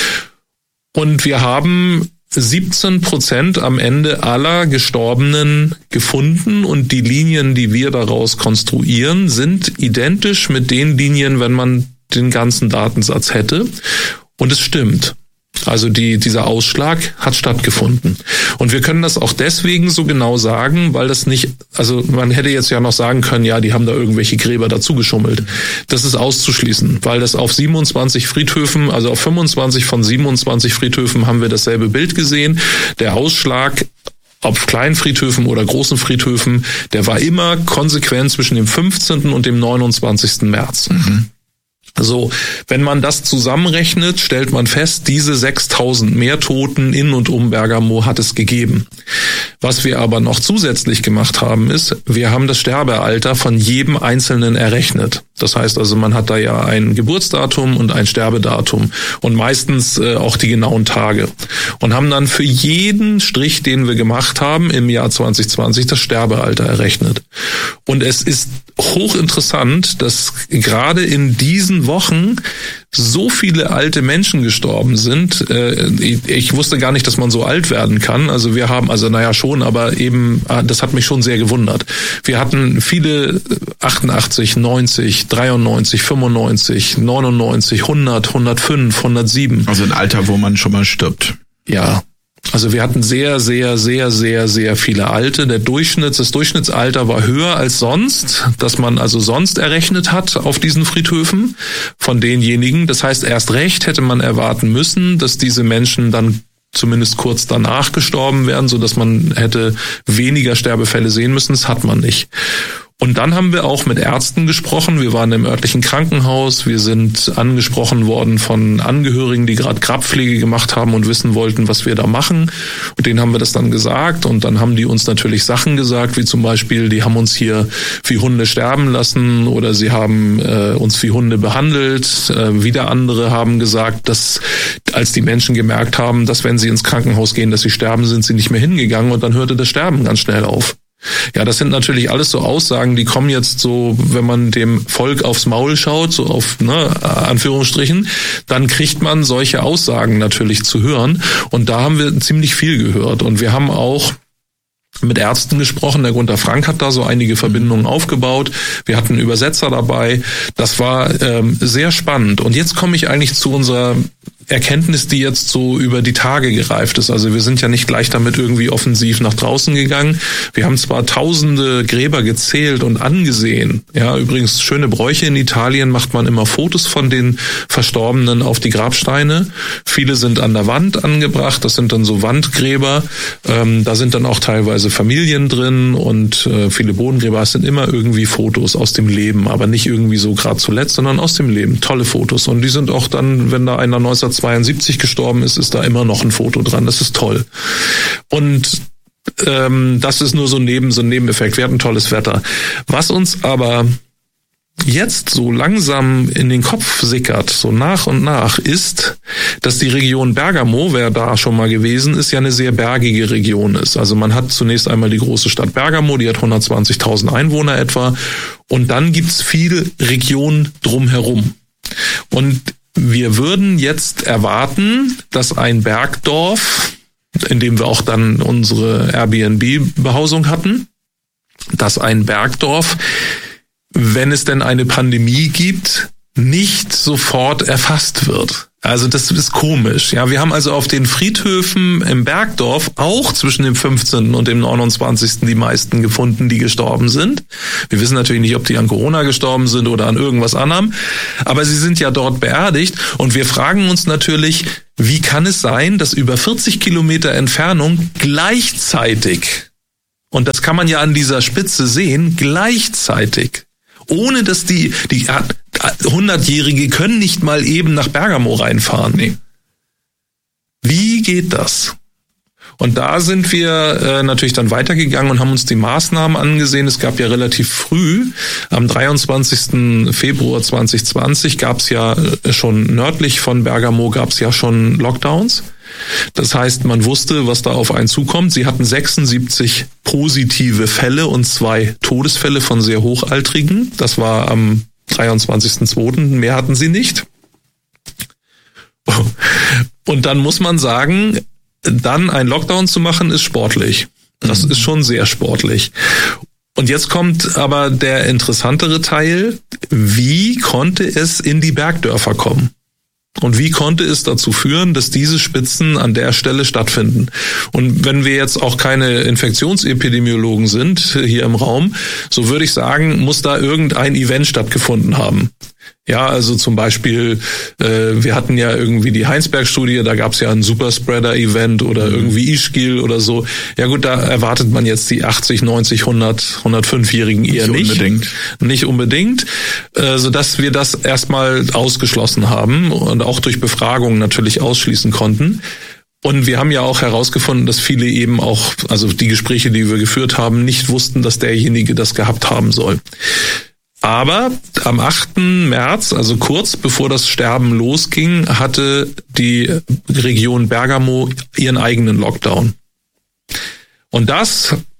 C: Und wir haben siebzehn Prozent am Ende aller Gestorbenen gefunden und die Linien, die wir daraus konstruieren, sind identisch mit den Linien, wenn man den ganzen Datensatz hätte. Und es stimmt. Also die, dieser Ausschlag hat stattgefunden. Und wir können das auch deswegen so genau sagen, weil das nicht, also man hätte jetzt ja noch sagen können, ja, die haben da irgendwelche Gräber dazu geschummelt. Das ist auszuschließen, weil das auf siebenundzwanzig Friedhöfen, also auf fünfundzwanzig von siebenundzwanzig Friedhöfen haben wir dasselbe Bild gesehen. Der Ausschlag auf kleinen Friedhöfen oder großen Friedhöfen, der war immer konsequent zwischen dem fünfzehnten und dem neunundzwanzigsten März. Mhm. So, wenn man das zusammenrechnet, stellt man fest, diese sechstausend mehr Toten in und um Bergamo hat es gegeben. Was wir aber noch zusätzlich gemacht haben, ist, wir haben das Sterbealter von jedem Einzelnen errechnet. Das heißt also, man hat da ja ein Geburtsdatum und ein Sterbedatum und meistens äh, auch die genauen Tage. Und haben dann für jeden Strich, den wir gemacht haben, im Jahr zwanzig zwanzig das Sterbealter errechnet. Und es ist hochinteressant, dass gerade in diesen Wochen so viele alte Menschen gestorben sind. Ich wusste gar nicht, dass man so alt werden kann. Also wir haben, also naja schon, aber eben, das hat mich schon sehr gewundert. Wir hatten viele achtundachtzig, neunzig, dreiundneunzig, fünfundneunzig, neunundneunzig, hundert, hundertfünf, hundertsieben.
D: Also ein Alter, wo man schon mal stirbt.
C: Ja. Also wir hatten sehr, sehr, sehr, sehr, sehr viele Alte. Der Durchschnitts, das Durchschnittsalter war höher als sonst, dass man also sonst errechnet hat auf diesen Friedhöfen von denjenigen. Das heißt, erst recht hätte man erwarten müssen, dass diese Menschen dann zumindest kurz danach gestorben wären, so dass man hätte weniger Sterbefälle sehen müssen. Das hat man nicht. Und dann haben wir auch mit Ärzten gesprochen. Wir waren im örtlichen Krankenhaus. Wir sind angesprochen worden von Angehörigen, die gerade Grabpflege gemacht haben und wissen wollten, was wir da machen. Und denen haben wir das dann gesagt. Und dann haben die uns natürlich Sachen gesagt, wie zum Beispiel, die haben uns hier wie Hunde sterben lassen oder sie haben äh, uns wie Hunde behandelt. Äh, wieder andere haben gesagt, dass als die Menschen gemerkt haben, dass wenn sie ins Krankenhaus gehen, dass sie sterben, sind sie nicht mehr hingegangen und dann hörte das Sterben ganz schnell auf. Ja, das sind natürlich alles so Aussagen, die kommen jetzt so, wenn man dem Volk aufs Maul schaut, so auf, ne, Anführungsstrichen, dann kriegt man solche Aussagen natürlich zu hören. Und da haben wir ziemlich viel gehört. Und wir haben auch mit Ärzten gesprochen. Der Gunter Frank hat da so einige Verbindungen aufgebaut. Wir hatten Übersetzer dabei. Das war ähm, sehr spannend. Und jetzt komme ich eigentlich zu unserer Erkenntnis, die jetzt so über die Tage gereift ist. Also wir sind ja nicht gleich damit irgendwie offensiv nach draußen gegangen. Wir haben zwar tausende Gräber gezählt und angesehen. Ja, übrigens schöne Bräuche in Italien, macht man immer Fotos von den Verstorbenen auf die Grabsteine. Viele sind an der Wand angebracht. Das sind dann so Wandgräber. Ähm, da sind dann auch teilweise Familien drin und äh, viele Bodengräber. Es sind immer irgendwie Fotos aus dem Leben, aber nicht irgendwie so gerade zuletzt, sondern aus dem Leben. Tolle Fotos. Und die sind auch dann, wenn da einer neunzehnhundertzweiundsiebzig gestorben ist, ist da immer noch ein Foto dran. Das ist toll. Und ähm, das ist nur so ein, Neben, so ein Nebeneffekt. Wir hatten tolles Wetter. Was uns aber jetzt so langsam in den Kopf sickert, so nach und nach, ist, dass die Region Bergamo, wer da schon mal gewesen ist, ja eine sehr bergige Region ist. Also man hat zunächst einmal die große Stadt Bergamo, die hat hundertzwanzigtausend Einwohner etwa. Und dann gibt's viel Region drumherum. Und wir würden jetzt erwarten, dass ein Bergdorf, in dem wir auch dann unsere Airbnb-Behausung hatten, dass ein Bergdorf, wenn es denn eine Pandemie gibt, nicht sofort erfasst wird. Also das ist komisch. Ja, wir haben also auf den Friedhöfen im Bergdorf auch zwischen dem fünfzehnten und dem neunundzwanzigsten die meisten gefunden, die gestorben sind. Wir wissen natürlich nicht, ob die an Corona gestorben sind oder an irgendwas anderem, aber sie sind ja dort beerdigt und wir fragen uns natürlich, wie kann es sein, dass über vierzig Kilometer Entfernung gleichzeitig, und das kann man ja an dieser Spitze sehen, gleichzeitig, ohne dass die, die hundertjährige können nicht mal eben nach Bergamo reinfahren. Nee. Wie geht das? Und da sind wir äh, natürlich dann weitergegangen und haben uns die Maßnahmen angesehen. Es gab ja relativ früh, am dreiundzwanzigsten Februar zweitausendzwanzig, gab es ja schon nördlich von Bergamo, gab es ja schon Lockdowns. Das heißt, man wusste, was da auf einen zukommt. Sie hatten sechsundsiebzig positive Fälle und zwei Todesfälle von sehr Hochaltrigen. Das war am dreiundzwanzigsten zweiten Mehr hatten sie nicht. Und dann muss man sagen, dann einen Lockdown zu machen, ist sportlich. Das ist schon sehr sportlich. Und jetzt kommt aber der interessantere Teil. Wie konnte es in die Bergdörfer kommen? Und wie konnte es dazu führen, dass diese Spitzen an der Stelle stattfinden? Und wenn wir jetzt auch keine Infektionsepidemiologen sind hier im Raum, so würde ich sagen, muss da irgendein Event stattgefunden haben. Ja, also zum Beispiel, äh, wir hatten ja irgendwie die Heinsberg-Studie, da gab es ja ein Superspreader-Event oder irgendwie Ischgl oder so. Ja gut, da erwartet man jetzt die achtzig, neunzig, hundert, hundertfünfjährigen eher nicht. Nicht unbedingt. Nicht unbedingt, äh, sodass wir das erstmal ausgeschlossen haben und auch durch Befragungen natürlich ausschließen konnten. Und wir haben ja auch herausgefunden, dass viele eben auch, also die Gespräche, die wir geführt haben, nicht wussten, dass derjenige das gehabt haben soll. Aber am achten März, also kurz bevor das Sterben losging, hatte die Region Bergamo ihren eigenen Lockdown. Und das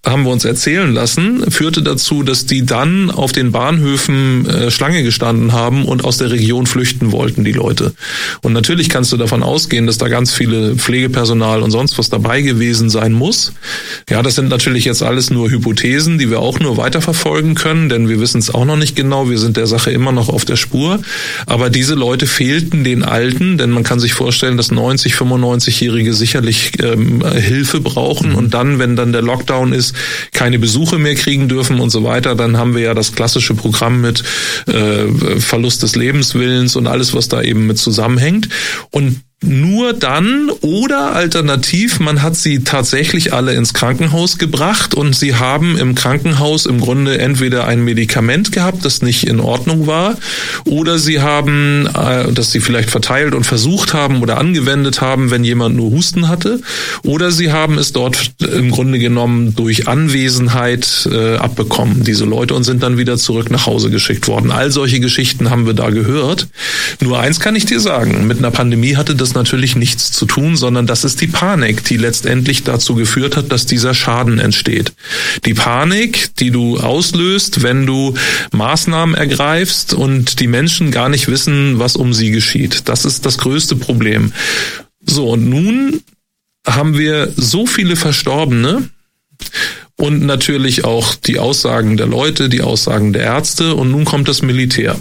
C: haben wir uns erzählen lassen, führte dazu, dass die dann auf den Bahnhöfen äh, Schlange gestanden haben und aus der Region flüchten wollten, die Leute. Und natürlich kannst du davon ausgehen, dass da ganz viele Pflegepersonal und sonst was dabei gewesen sein muss. Ja, das sind natürlich jetzt alles nur Hypothesen, die wir auch nur weiterverfolgen können, denn wir wissen es auch noch nicht genau. Wir sind der Sache immer noch auf der Spur. Aber diese Leute fehlten den Alten, denn man kann sich vorstellen, dass neunzig-, fünfundneunzigjährige sicherlich ähm, Hilfe brauchen. Mhm. Und dann, wenn dann der Lockdown ist, keine Besuche mehr kriegen dürfen und so weiter, dann haben wir ja das klassische Programm mit äh, Verlust des Lebenswillens und alles, was da eben mit zusammenhängt. Und nur dann oder alternativ, man hat sie tatsächlich alle ins Krankenhaus gebracht und sie haben im Krankenhaus im Grunde entweder ein Medikament gehabt, das nicht in Ordnung war, oder sie haben, äh, das sie vielleicht verteilt und versucht haben oder angewendet haben, wenn jemand nur Husten hatte, oder sie haben es dort im Grunde genommen durch Anwesenheit äh, abbekommen, diese Leute, und sind dann wieder zurück nach Hause geschickt worden. All solche Geschichten haben wir da gehört. Nur eins kann ich dir sagen, mit einer Pandemie hatte das natürlich nichts zu tun, sondern das ist die Panik, die letztendlich dazu geführt hat, dass dieser Schaden entsteht. Die Panik, die du auslöst, wenn du Maßnahmen ergreifst und die Menschen gar nicht wissen, was um sie geschieht. Das ist das größte Problem. So, und nun haben wir so viele Verstorbene und natürlich auch die Aussagen der Leute, die Aussagen der Ärzte, und nun kommt das Militär.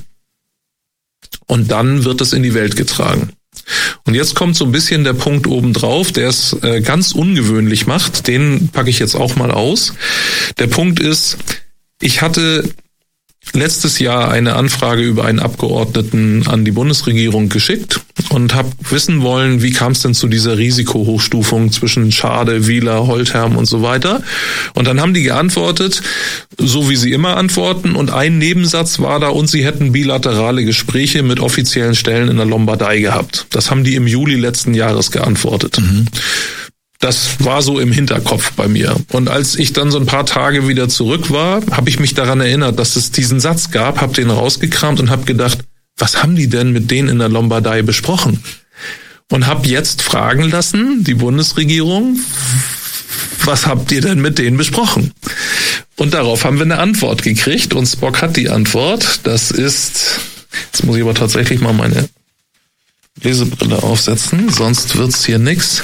C: Und dann wird es in die Welt getragen. Und jetzt kommt so ein bisschen der Punkt obendrauf, der es äh, ganz ungewöhnlich macht. Den packe ich jetzt auch mal aus. Der Punkt ist, ich hatte letztes Jahr eine Anfrage über einen Abgeordneten an die Bundesregierung geschickt und habe wissen wollen, wie kam es denn zu dieser Risikohochstufung zwischen Schade, Wieler, Holtherm und so weiter. Und dann haben die geantwortet, so wie sie immer antworten, und ein Nebensatz war da, und sie hätten bilaterale Gespräche mit offiziellen Stellen in der Lombardei gehabt. Das haben die im Juli letzten Jahres geantwortet. Mhm. Das war so im Hinterkopf bei mir. Und als ich dann so ein paar Tage wieder zurück war, habe ich mich daran erinnert, dass es diesen Satz gab, habe den rausgekramt und habe gedacht, was haben die denn mit denen in der Lombardei besprochen? Und habe jetzt fragen lassen, die Bundesregierung, was habt ihr denn mit denen besprochen? Und darauf haben wir eine Antwort gekriegt, und Spock hat die Antwort. Das ist, jetzt muss ich aber tatsächlich mal meine Lesebrille aufsetzen, sonst wird's hier nix.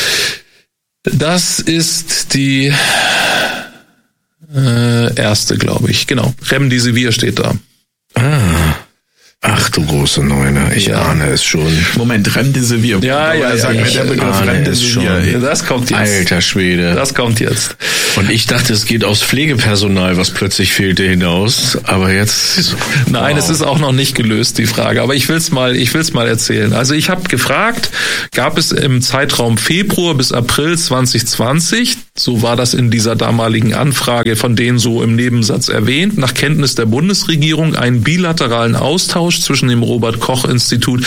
C: Das ist die äh, erste, glaube ich. Genau. Remdesivir steht da.
E: Ah. Ach du große Neune, ich ja. ahne es schon.
D: Moment, Remdesivir.
C: Ja, ja, ja,
D: sagen
C: ja,
D: wir der Begriff Remdesivir.
C: Ja, das kommt jetzt.
E: Alter Schwede.
C: Das kommt jetzt.
E: Und ich dachte, es geht aufs Pflegepersonal, was plötzlich fehlte, hinaus. Aber jetzt...
C: Nein,
E: wow.
C: Es ist auch noch nicht gelöst, die Frage. Aber ich will's mal, ich will's mal erzählen. Also ich habe gefragt, gab es im Zeitraum Februar bis April zwanzig zwanzig, so war das in dieser damaligen Anfrage von denen so im Nebensatz erwähnt, nach Kenntnis der Bundesregierung einen bilateralen Austausch zwischen dem Robert-Koch-Institut,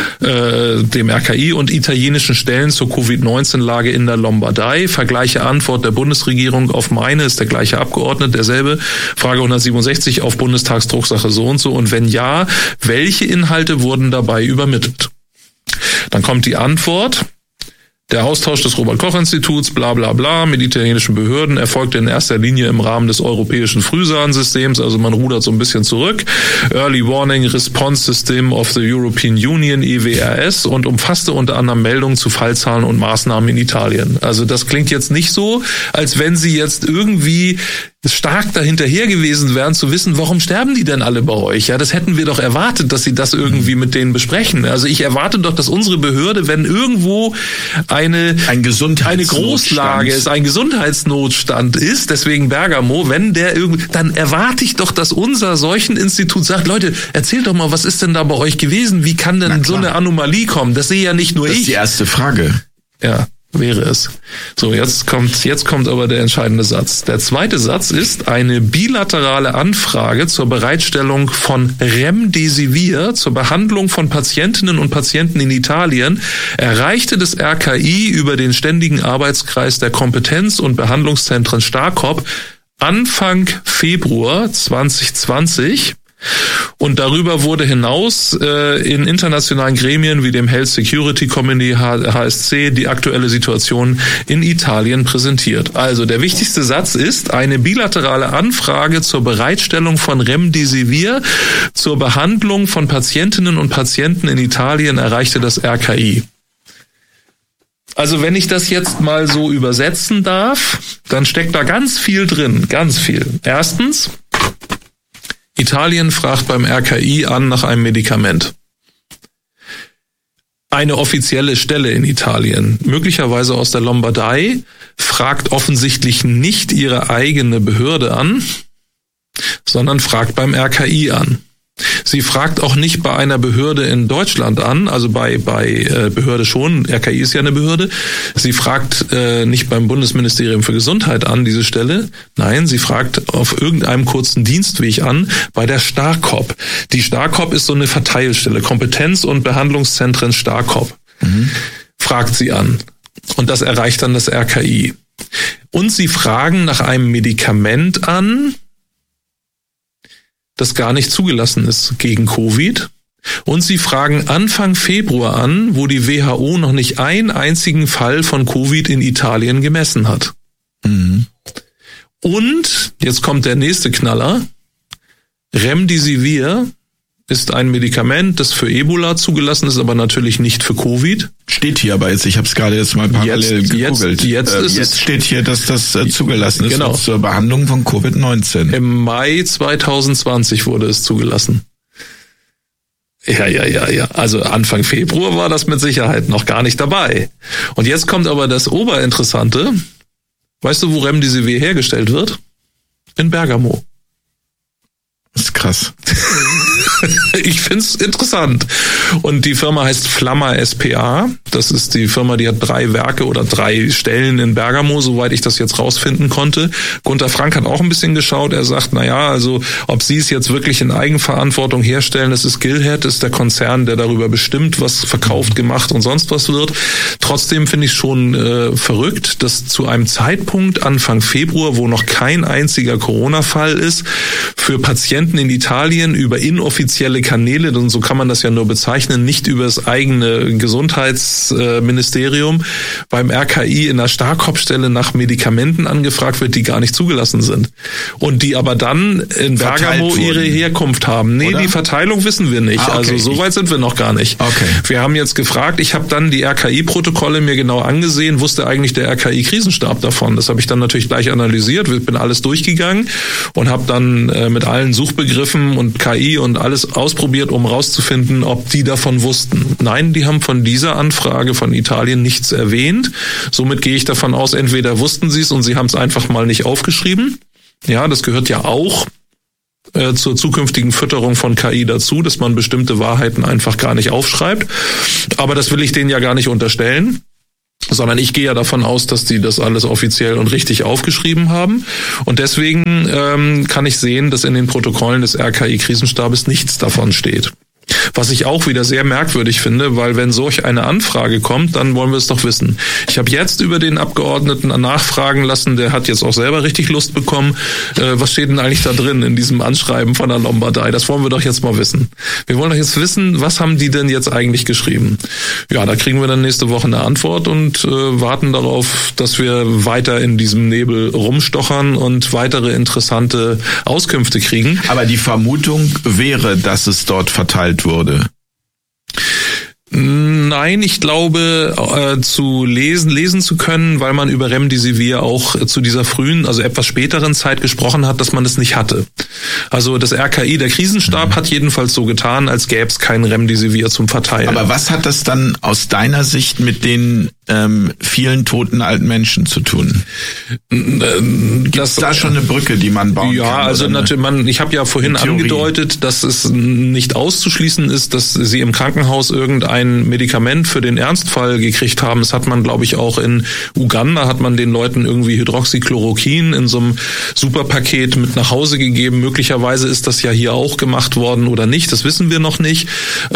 C: äh, dem R K I und italienischen Stellen zur Covid neunzehn Lage in der Lombardei. Vergleiche Antwort der Bundesregierung auf meine, ist der gleiche Abgeordnete, derselbe. Frage hundertsiebenundsechzig auf Bundestagsdrucksache so und so. Und wenn ja, welche Inhalte wurden dabei übermittelt? Dann kommt die Antwort. Der Austausch des Robert-Koch-Instituts, bla bla bla, mit italienischen Behörden erfolgte in erster Linie im Rahmen des europäischen Frühwarnsystems, also man rudert so ein bisschen zurück, Early Warning Response System of the European Union, E W R S, und umfasste unter anderem Meldungen zu Fallzahlen und Maßnahmen in Italien. Also das klingt jetzt nicht so, als wenn sie jetzt irgendwie stark dahinterher gewesen wären, zu wissen, warum sterben die denn alle bei euch? Ja, das hätten wir doch erwartet, dass sie das irgendwie mit denen besprechen. Also ich erwarte doch, dass unsere Behörde, wenn irgendwo eine,
D: ein
C: eine Großlage ist, ein Gesundheitsnotstand ist, deswegen Bergamo, wenn der irgendwie, dann erwarte ich doch, dass unser Seucheninstitut sagt, Leute, erzählt doch mal, was ist denn da bei euch gewesen? Wie kann denn so eine Anomalie kommen? Das sehe ja nicht nur ich.
D: Das ist die erste Frage.
C: Ja. Wäre es. So, jetzt kommt, jetzt kommt aber der entscheidende Satz. Der zweite Satz ist, eine bilaterale Anfrage zur Bereitstellung von Remdesivir zur Behandlung von Patientinnen und Patienten in Italien erreichte das R K I über den ständigen Arbeitskreis der Kompetenz- und Behandlungszentren STARKOP Anfang Februar zwanzig zwanzig. Und darüber wurde hinaus äh, in internationalen Gremien wie dem Health Security Committee H S C die aktuelle Situation in Italien präsentiert. Also der wichtigste Satz ist, eine bilaterale Anfrage zur Bereitstellung von Remdesivir zur Behandlung von Patientinnen und Patienten in Italien erreichte das R K I. Also wenn ich das jetzt mal so übersetzen darf, dann steckt da ganz viel drin, ganz viel. Erstens, Italien fragt beim R K I an nach einem Medikament. Eine offizielle Stelle in Italien, möglicherweise aus der Lombardei, fragt offensichtlich nicht ihre eigene Behörde an, sondern fragt beim R K I an. Sie fragt auch nicht bei einer Behörde in Deutschland an, also bei bei äh, Behörde schon, R K I ist ja eine Behörde. Sie fragt äh, nicht beim Bundesministerium für Gesundheit an, diese Stelle. Nein, sie fragt auf irgendeinem kurzen Dienstweg an bei der STARKOP. Die STARKOP ist so eine Verteilstelle, Kompetenz- und Behandlungszentren STARKOP. Mhm. Fragt sie an. Und das erreicht dann das R K I. Und sie fragen nach einem Medikament an, das gar nicht zugelassen ist gegen Covid. Und sie fragen Anfang Februar an, wo die W H O noch nicht einen einzigen Fall von Covid in Italien gemessen hat. Mhm. Und, jetzt kommt der nächste Knaller, Remdesivir ist ein Medikament, das für Ebola zugelassen ist, aber natürlich nicht für Covid.
D: Steht hier aber jetzt, ich habe es gerade jetzt mal parallel
C: jetzt,
D: gegoogelt.
C: Jetzt, jetzt,
D: äh,
C: ist
D: jetzt
C: es,
D: steht hier, dass das äh, zugelassen ist
C: genau.
D: zur Behandlung von Covid neunzehn.
C: Im Mai zwanzig zwanzig wurde es zugelassen. Ja, ja, ja, ja. Also Anfang Februar war das mit Sicherheit noch gar nicht dabei. Und jetzt kommt aber das Oberinteressante. Weißt du, wo Remdesivir hergestellt wird? In Bergamo.
D: Das ist krass.
C: Ich find's interessant. Und die Firma heißt Flamma S P A. Das ist die Firma, die hat drei Werke oder drei Stellen in Bergamo, soweit ich das jetzt rausfinden konnte. Gunter Frank hat auch ein bisschen geschaut. Er sagt, na ja, also ob sie es jetzt wirklich in Eigenverantwortung herstellen, das ist Gilhead, ist der Konzern, der darüber bestimmt, was verkauft, gemacht und sonst was wird. Trotzdem finde ich schon äh, verrückt, dass zu einem Zeitpunkt Anfang Februar, wo noch kein einziger Corona-Fall ist, für Patienten in Italien über inoffizielle Kanäle, und so kann man das ja nur bezeichnen, nicht über das eigene Gesundheitsministerium, beim R K I in der STARKOP-Stelle nach Medikamenten angefragt wird, die gar nicht zugelassen sind. Und die aber dann in Bergamo ihre Herkunft haben. Nee, oder? Die Verteilung wissen wir nicht. Ah, okay. Also so weit sind wir noch gar nicht.
D: Okay.
C: Wir haben jetzt gefragt, ich habe dann die R K I-Protokolle mir genau angesehen, wusste eigentlich der R K I-Krisenstab davon. Das habe ich dann natürlich gleich analysiert, bin alles durchgegangen und habe dann äh, mit allen Suchbegriffen und K I und alles ausprobiert, um rauszufinden, ob die davon wussten. Nein, die haben von dieser Anfrage von Italien nichts erwähnt. Somit gehe ich davon aus, entweder wussten sie es und sie haben es einfach mal nicht aufgeschrieben. Ja, das gehört ja auch äh, zur zukünftigen Fütterung von K I dazu, dass man bestimmte Wahrheiten einfach gar nicht aufschreibt. Aber das will ich denen ja gar nicht unterstellen, sondern ich gehe ja davon aus, dass die das alles offiziell und richtig aufgeschrieben haben. Und deswegen ähm, kann ich sehen, dass in den Protokollen des R K I-Krisenstabes nichts davon steht. Was ich auch wieder sehr merkwürdig finde, weil wenn solch eine Anfrage kommt, dann wollen wir es doch wissen. Ich habe jetzt über den Abgeordneten nachfragen lassen, der hat jetzt auch selber richtig Lust bekommen. Äh, was steht denn eigentlich da drin in diesem Anschreiben von der Lombardei? Das wollen wir doch jetzt mal wissen. Wir wollen doch jetzt wissen, was haben die denn jetzt eigentlich geschrieben? Ja, da kriegen wir dann nächste Woche eine Antwort und äh, warten darauf, dass wir weiter in diesem Nebel rumstochern und weitere interessante Auskünfte kriegen.
D: Aber die Vermutung wäre, dass es dort verteilt wurde.
C: Nein, ich glaube, äh, zu lesen, lesen zu können, weil man über Remdesivir auch äh, zu dieser frühen, also etwas späteren Zeit gesprochen hat, dass man es nicht hatte. Also das R K I, der Krisenstab, mhm. hat jedenfalls so getan, als gäbe es kein Remdesivir zum Verteilen.
D: Aber was hat das dann aus deiner Sicht mit den ähm, vielen toten alten Menschen zu tun? Gibt es da schon eine Brücke, die man bauen
C: ja,
D: kann?
C: Ja, also natürlich, man, ich habe ja vorhin angedeutet, dass es nicht auszuschließen ist, dass sie im Krankenhaus irgendein ein Medikament für den Ernstfall gekriegt haben. Das hat man, glaube ich, auch in Uganda, hat man den Leuten irgendwie Hydroxychloroquin in so einem Superpaket mit nach Hause gegeben. Möglicherweise ist das ja hier auch gemacht worden oder nicht, das wissen wir noch nicht.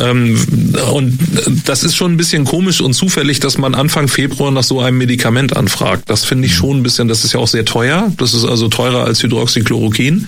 C: Und das ist schon ein bisschen komisch und zufällig, dass man Anfang Februar nach so einem Medikament anfragt. Das finde ich schon ein bisschen, das ist ja auch sehr teuer. Das ist also teurer als Hydroxychloroquin.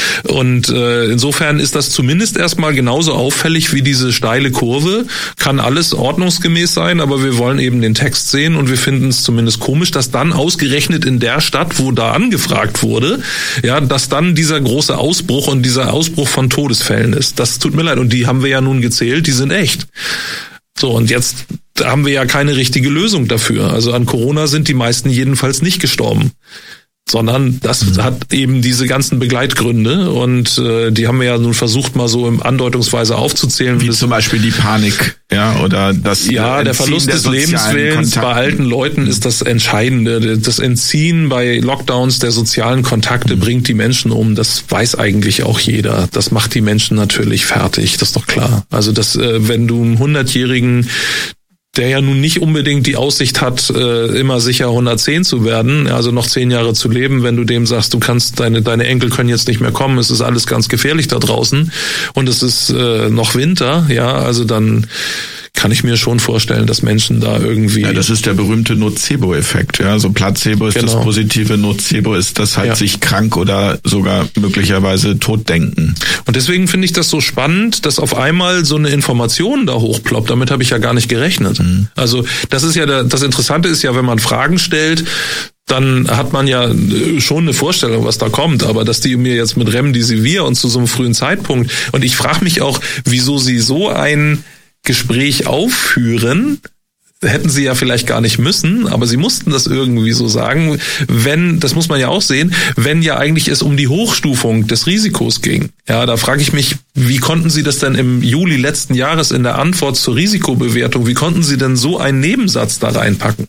C: Und äh, insofern ist das zumindest erstmal genauso auffällig wie diese steile Kurve. Kann alles ordnungsgemäß sein, aber wir wollen eben den Text sehen und wir finden es zumindest komisch, dass dann ausgerechnet in der Stadt, wo da angefragt wurde, ja, dass dann dieser große Ausbruch und dieser Ausbruch von Todesfällen ist. Das tut mir leid. Und die haben wir ja nun gezählt, die sind echt. So, und jetzt haben wir ja keine richtige Lösung dafür. Also an Corona sind die meisten jedenfalls nicht gestorben, sondern das mhm. hat eben diese ganzen Begleitgründe und äh, die haben wir ja nun versucht mal so im andeutungsweise aufzuzählen.
D: Wie zum Beispiel die Panik, ja, oder das
C: Ja,
D: Entziehen
C: der Verlust
D: der
C: des Lebenswillens
D: Kontakten.
C: bei alten Leuten ist das Entscheidende. Das Entziehen bei Lockdowns der sozialen Kontakte mhm. bringt die Menschen um. Das weiß eigentlich auch jeder. Das macht die Menschen natürlich fertig, das ist doch klar. Also das, äh, wenn du einen hundertjährigen, der ja nun nicht unbedingt die Aussicht hat, immer sicher hundertzehn zu werden, also noch zehn Jahre zu leben, wenn du dem sagst, du kannst, deine deine Enkel können jetzt nicht mehr kommen, es ist alles ganz gefährlich da draußen und es ist äh, noch Winter, ja, also dann kann ich mir schon vorstellen, dass Menschen da irgendwie...
D: Ja, das ist der berühmte Nocebo-Effekt. Ja, so Placebo ist genau. das Positive, Nocebo ist das halt ja. sich krank oder sogar möglicherweise tot denken.
C: Und deswegen finde ich das so spannend, dass auf einmal so eine Information da hochploppt. Damit habe ich ja gar nicht gerechnet. Mhm. Also das ist ja der, das Interessante ist ja, wenn man Fragen stellt, dann hat man ja schon eine Vorstellung, was da kommt, aber dass die mir jetzt mit Remdesivir und zu so einem frühen Zeitpunkt, und ich frage mich auch, wieso sie so ein Gespräch aufführen, hätten sie ja vielleicht gar nicht müssen, aber sie mussten das irgendwie so sagen, wenn, das muss man ja auch sehen, wenn ja eigentlich es um die Hochstufung des Risikos ging. Ja, da frage ich mich, wie konnten Sie das denn im Juli letzten Jahres in der Antwort zur Risikobewertung, wie konnten Sie denn so einen Nebensatz da reinpacken?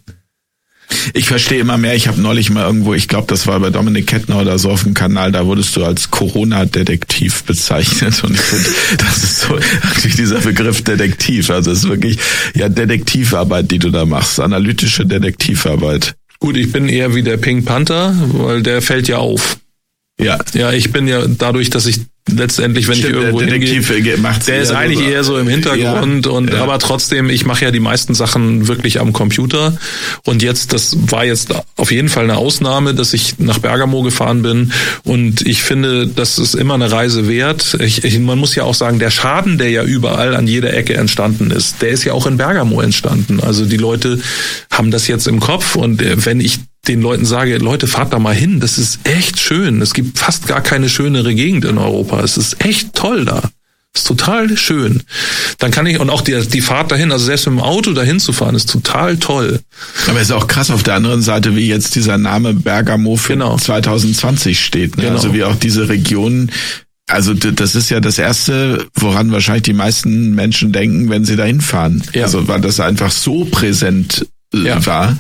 D: Ich verstehe immer mehr. Ich habe neulich mal irgendwo, ich glaube, das war bei Dominik Kettner oder so auf dem Kanal, da wurdest du als Corona-Detektiv bezeichnet. Und ich finde, das ist so natürlich dieser Begriff Detektiv. Also es ist wirklich ja Detektivarbeit, die du da machst, analytische Detektivarbeit.
C: Gut, ich bin eher wie der Pink Panther, weil der fällt ja auf. Ja. Ja, ich bin ja dadurch, dass ich letztendlich, wenn
D: Stimmt,
C: ich irgendwo
D: der Detektiv
C: hingehe, der ist eigentlich so, eher so im Hintergrund ja, und ja. aber trotzdem, ich mache ja die meisten Sachen wirklich am Computer und jetzt, das war jetzt auf jeden Fall eine Ausnahme, dass ich nach Bergamo gefahren bin und ich finde, das ist immer eine Reise wert. Ich, ich, man muss ja auch sagen, der Schaden, der ja überall an jeder Ecke entstanden ist, der ist ja auch in Bergamo entstanden. Also die Leute haben das jetzt im Kopf und wenn ich den Leuten sage, Leute, fahrt da mal hin, das ist echt schön. Es gibt fast gar keine schönere Gegend in Europa. Es ist echt toll da. Es ist total schön. Dann kann ich, und auch die, die Fahrt dahin, also selbst mit dem Auto dahin zu fahren, ist total toll.
D: Aber es ist auch krass auf der anderen Seite, wie jetzt dieser Name Bergamo für genau. zwanzig zwanzig steht. Ne? Genau. Also wie auch diese Region. Also das ist ja das Erste, woran wahrscheinlich die meisten Menschen denken, wenn sie dahin fahren. Ja. Also weil das einfach so präsent ja. war.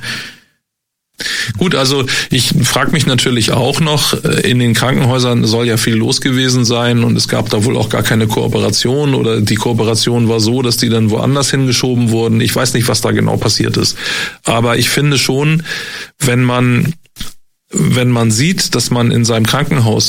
C: Gut, also ich frage mich natürlich auch noch, in den Krankenhäusern soll ja viel los gewesen sein und es gab da wohl auch gar keine Kooperation oder die Kooperation war so, dass die dann woanders hingeschoben wurden. Ich weiß nicht, was da genau passiert ist. Aber ich finde schon, wenn man, wenn man sieht, dass man in seinem Krankenhaus